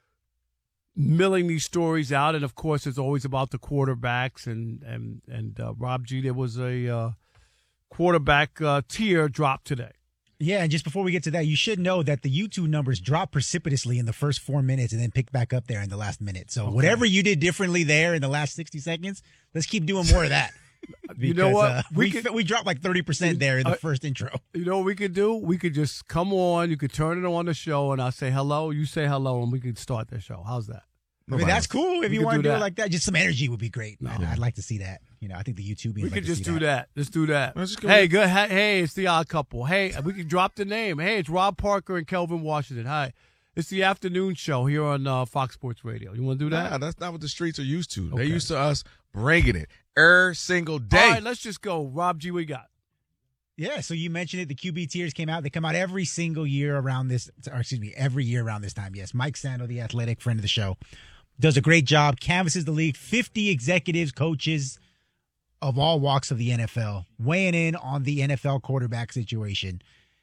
milling these stories out. And of course, it's always about the quarterbacks. And and and uh, Rob G, there was a uh, quarterback uh, tier drop today. Yeah, and just before we get to that, you should know that the YouTube numbers dropped precipitously in the first four minutes and then picked back up there in the last minute. So Okay. whatever you did differently there in the last sixty seconds, let's keep doing more of that. You know what? Uh, We we could- we dropped like thirty percent there in the Uh, first intro. You know what we could do? We could just come on. You could turn it on the show, and I'll say hello. You say hello, and we could start the show. How's that? I mean, that's cool if We you could want to do do it that. like that. Just some energy would be great. I'd, I'd like to see that. You know, I think the YouTube. We could just do that. Let's do that. Let's just go Hey, with- good. Hey, hey, it's the Odd Couple. Hey, we can drop the name. Hey, it's Rob Parker and Kelvin Washington. Hi, it's the afternoon show here on uh, Fox Sports Radio. You want to do that? Nah, that's not what the streets are used to. Okay. They're used to us bringing it every single day. All right, let's just go. Rob G, we got. Yeah, so you mentioned it. The Q B tiers came out. They come out every single year around this, or excuse me, every year around this time. Yes, Mike Sando, the athletic friend of the show, does a great job, canvasses the league, fifty executives, coaches of all walks of the N F L, weighing in on the N F L quarterback situation.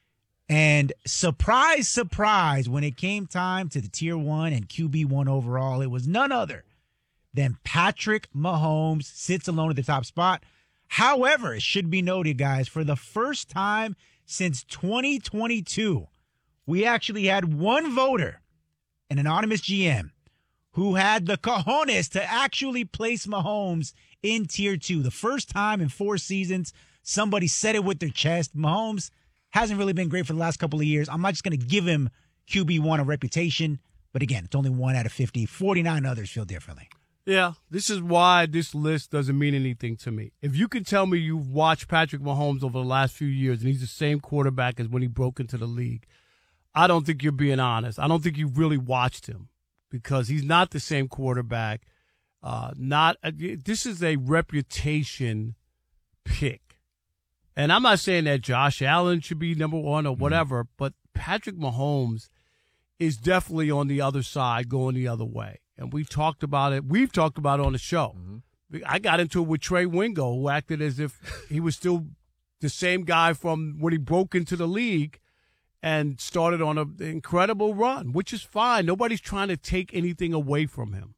And surprise, surprise, when it came time to the tier one and Q B one overall, it was none other than Patrick Mahomes sits alone at the top spot. However, it should be noted, guys, for the first time since twenty twenty-two, we actually had one voter, an anonymous G M, who had the cojones to actually place Mahomes in tier two. The first time in four seasons, somebody said it with their chest. Mahomes hasn't really been great for the last couple of years. I'm not just going to give him Q B one a reputation, but again, it's only one out of fifty. forty-nine others feel differently. Yeah, this is why this list doesn't mean anything to me. If you can tell me you've watched Patrick Mahomes over the last few years and he's the same quarterback as when he broke into the league, I don't think you're being honest. I don't think you've really watched him because he's not the same quarterback. Uh, not this is a reputation pick. And I'm not saying that Josh Allen should be number one or whatever, but Patrick Mahomes is definitely on the other side, going the other way. And we've talked about it. We've talked about it on the show. Mm-hmm. I got into it with Trey Wingo, who acted as if he was still the same guy from when he broke into the league and started on an incredible run, which is fine. Nobody's trying to take anything away from him.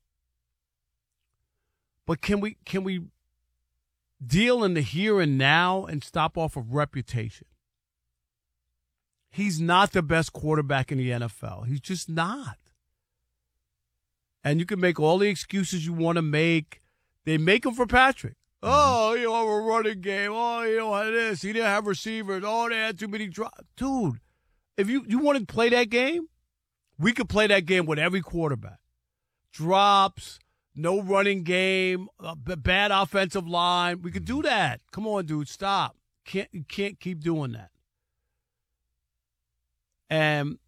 But can we can we deal in the here and now and stop off of reputation? He's not the best quarterback in the N F L. He's just not. And you can make all the excuses you want to make. They make them for Patrick. Oh, you know, a running game. Oh, you know, this. He didn't have receivers. Oh, they had too many drops. Dude, if you, you want to play that game, we could play that game with every quarterback. Drops, no running game, a bad offensive line. We could do that. Come on, dude, stop. Can't, you can't keep doing that. And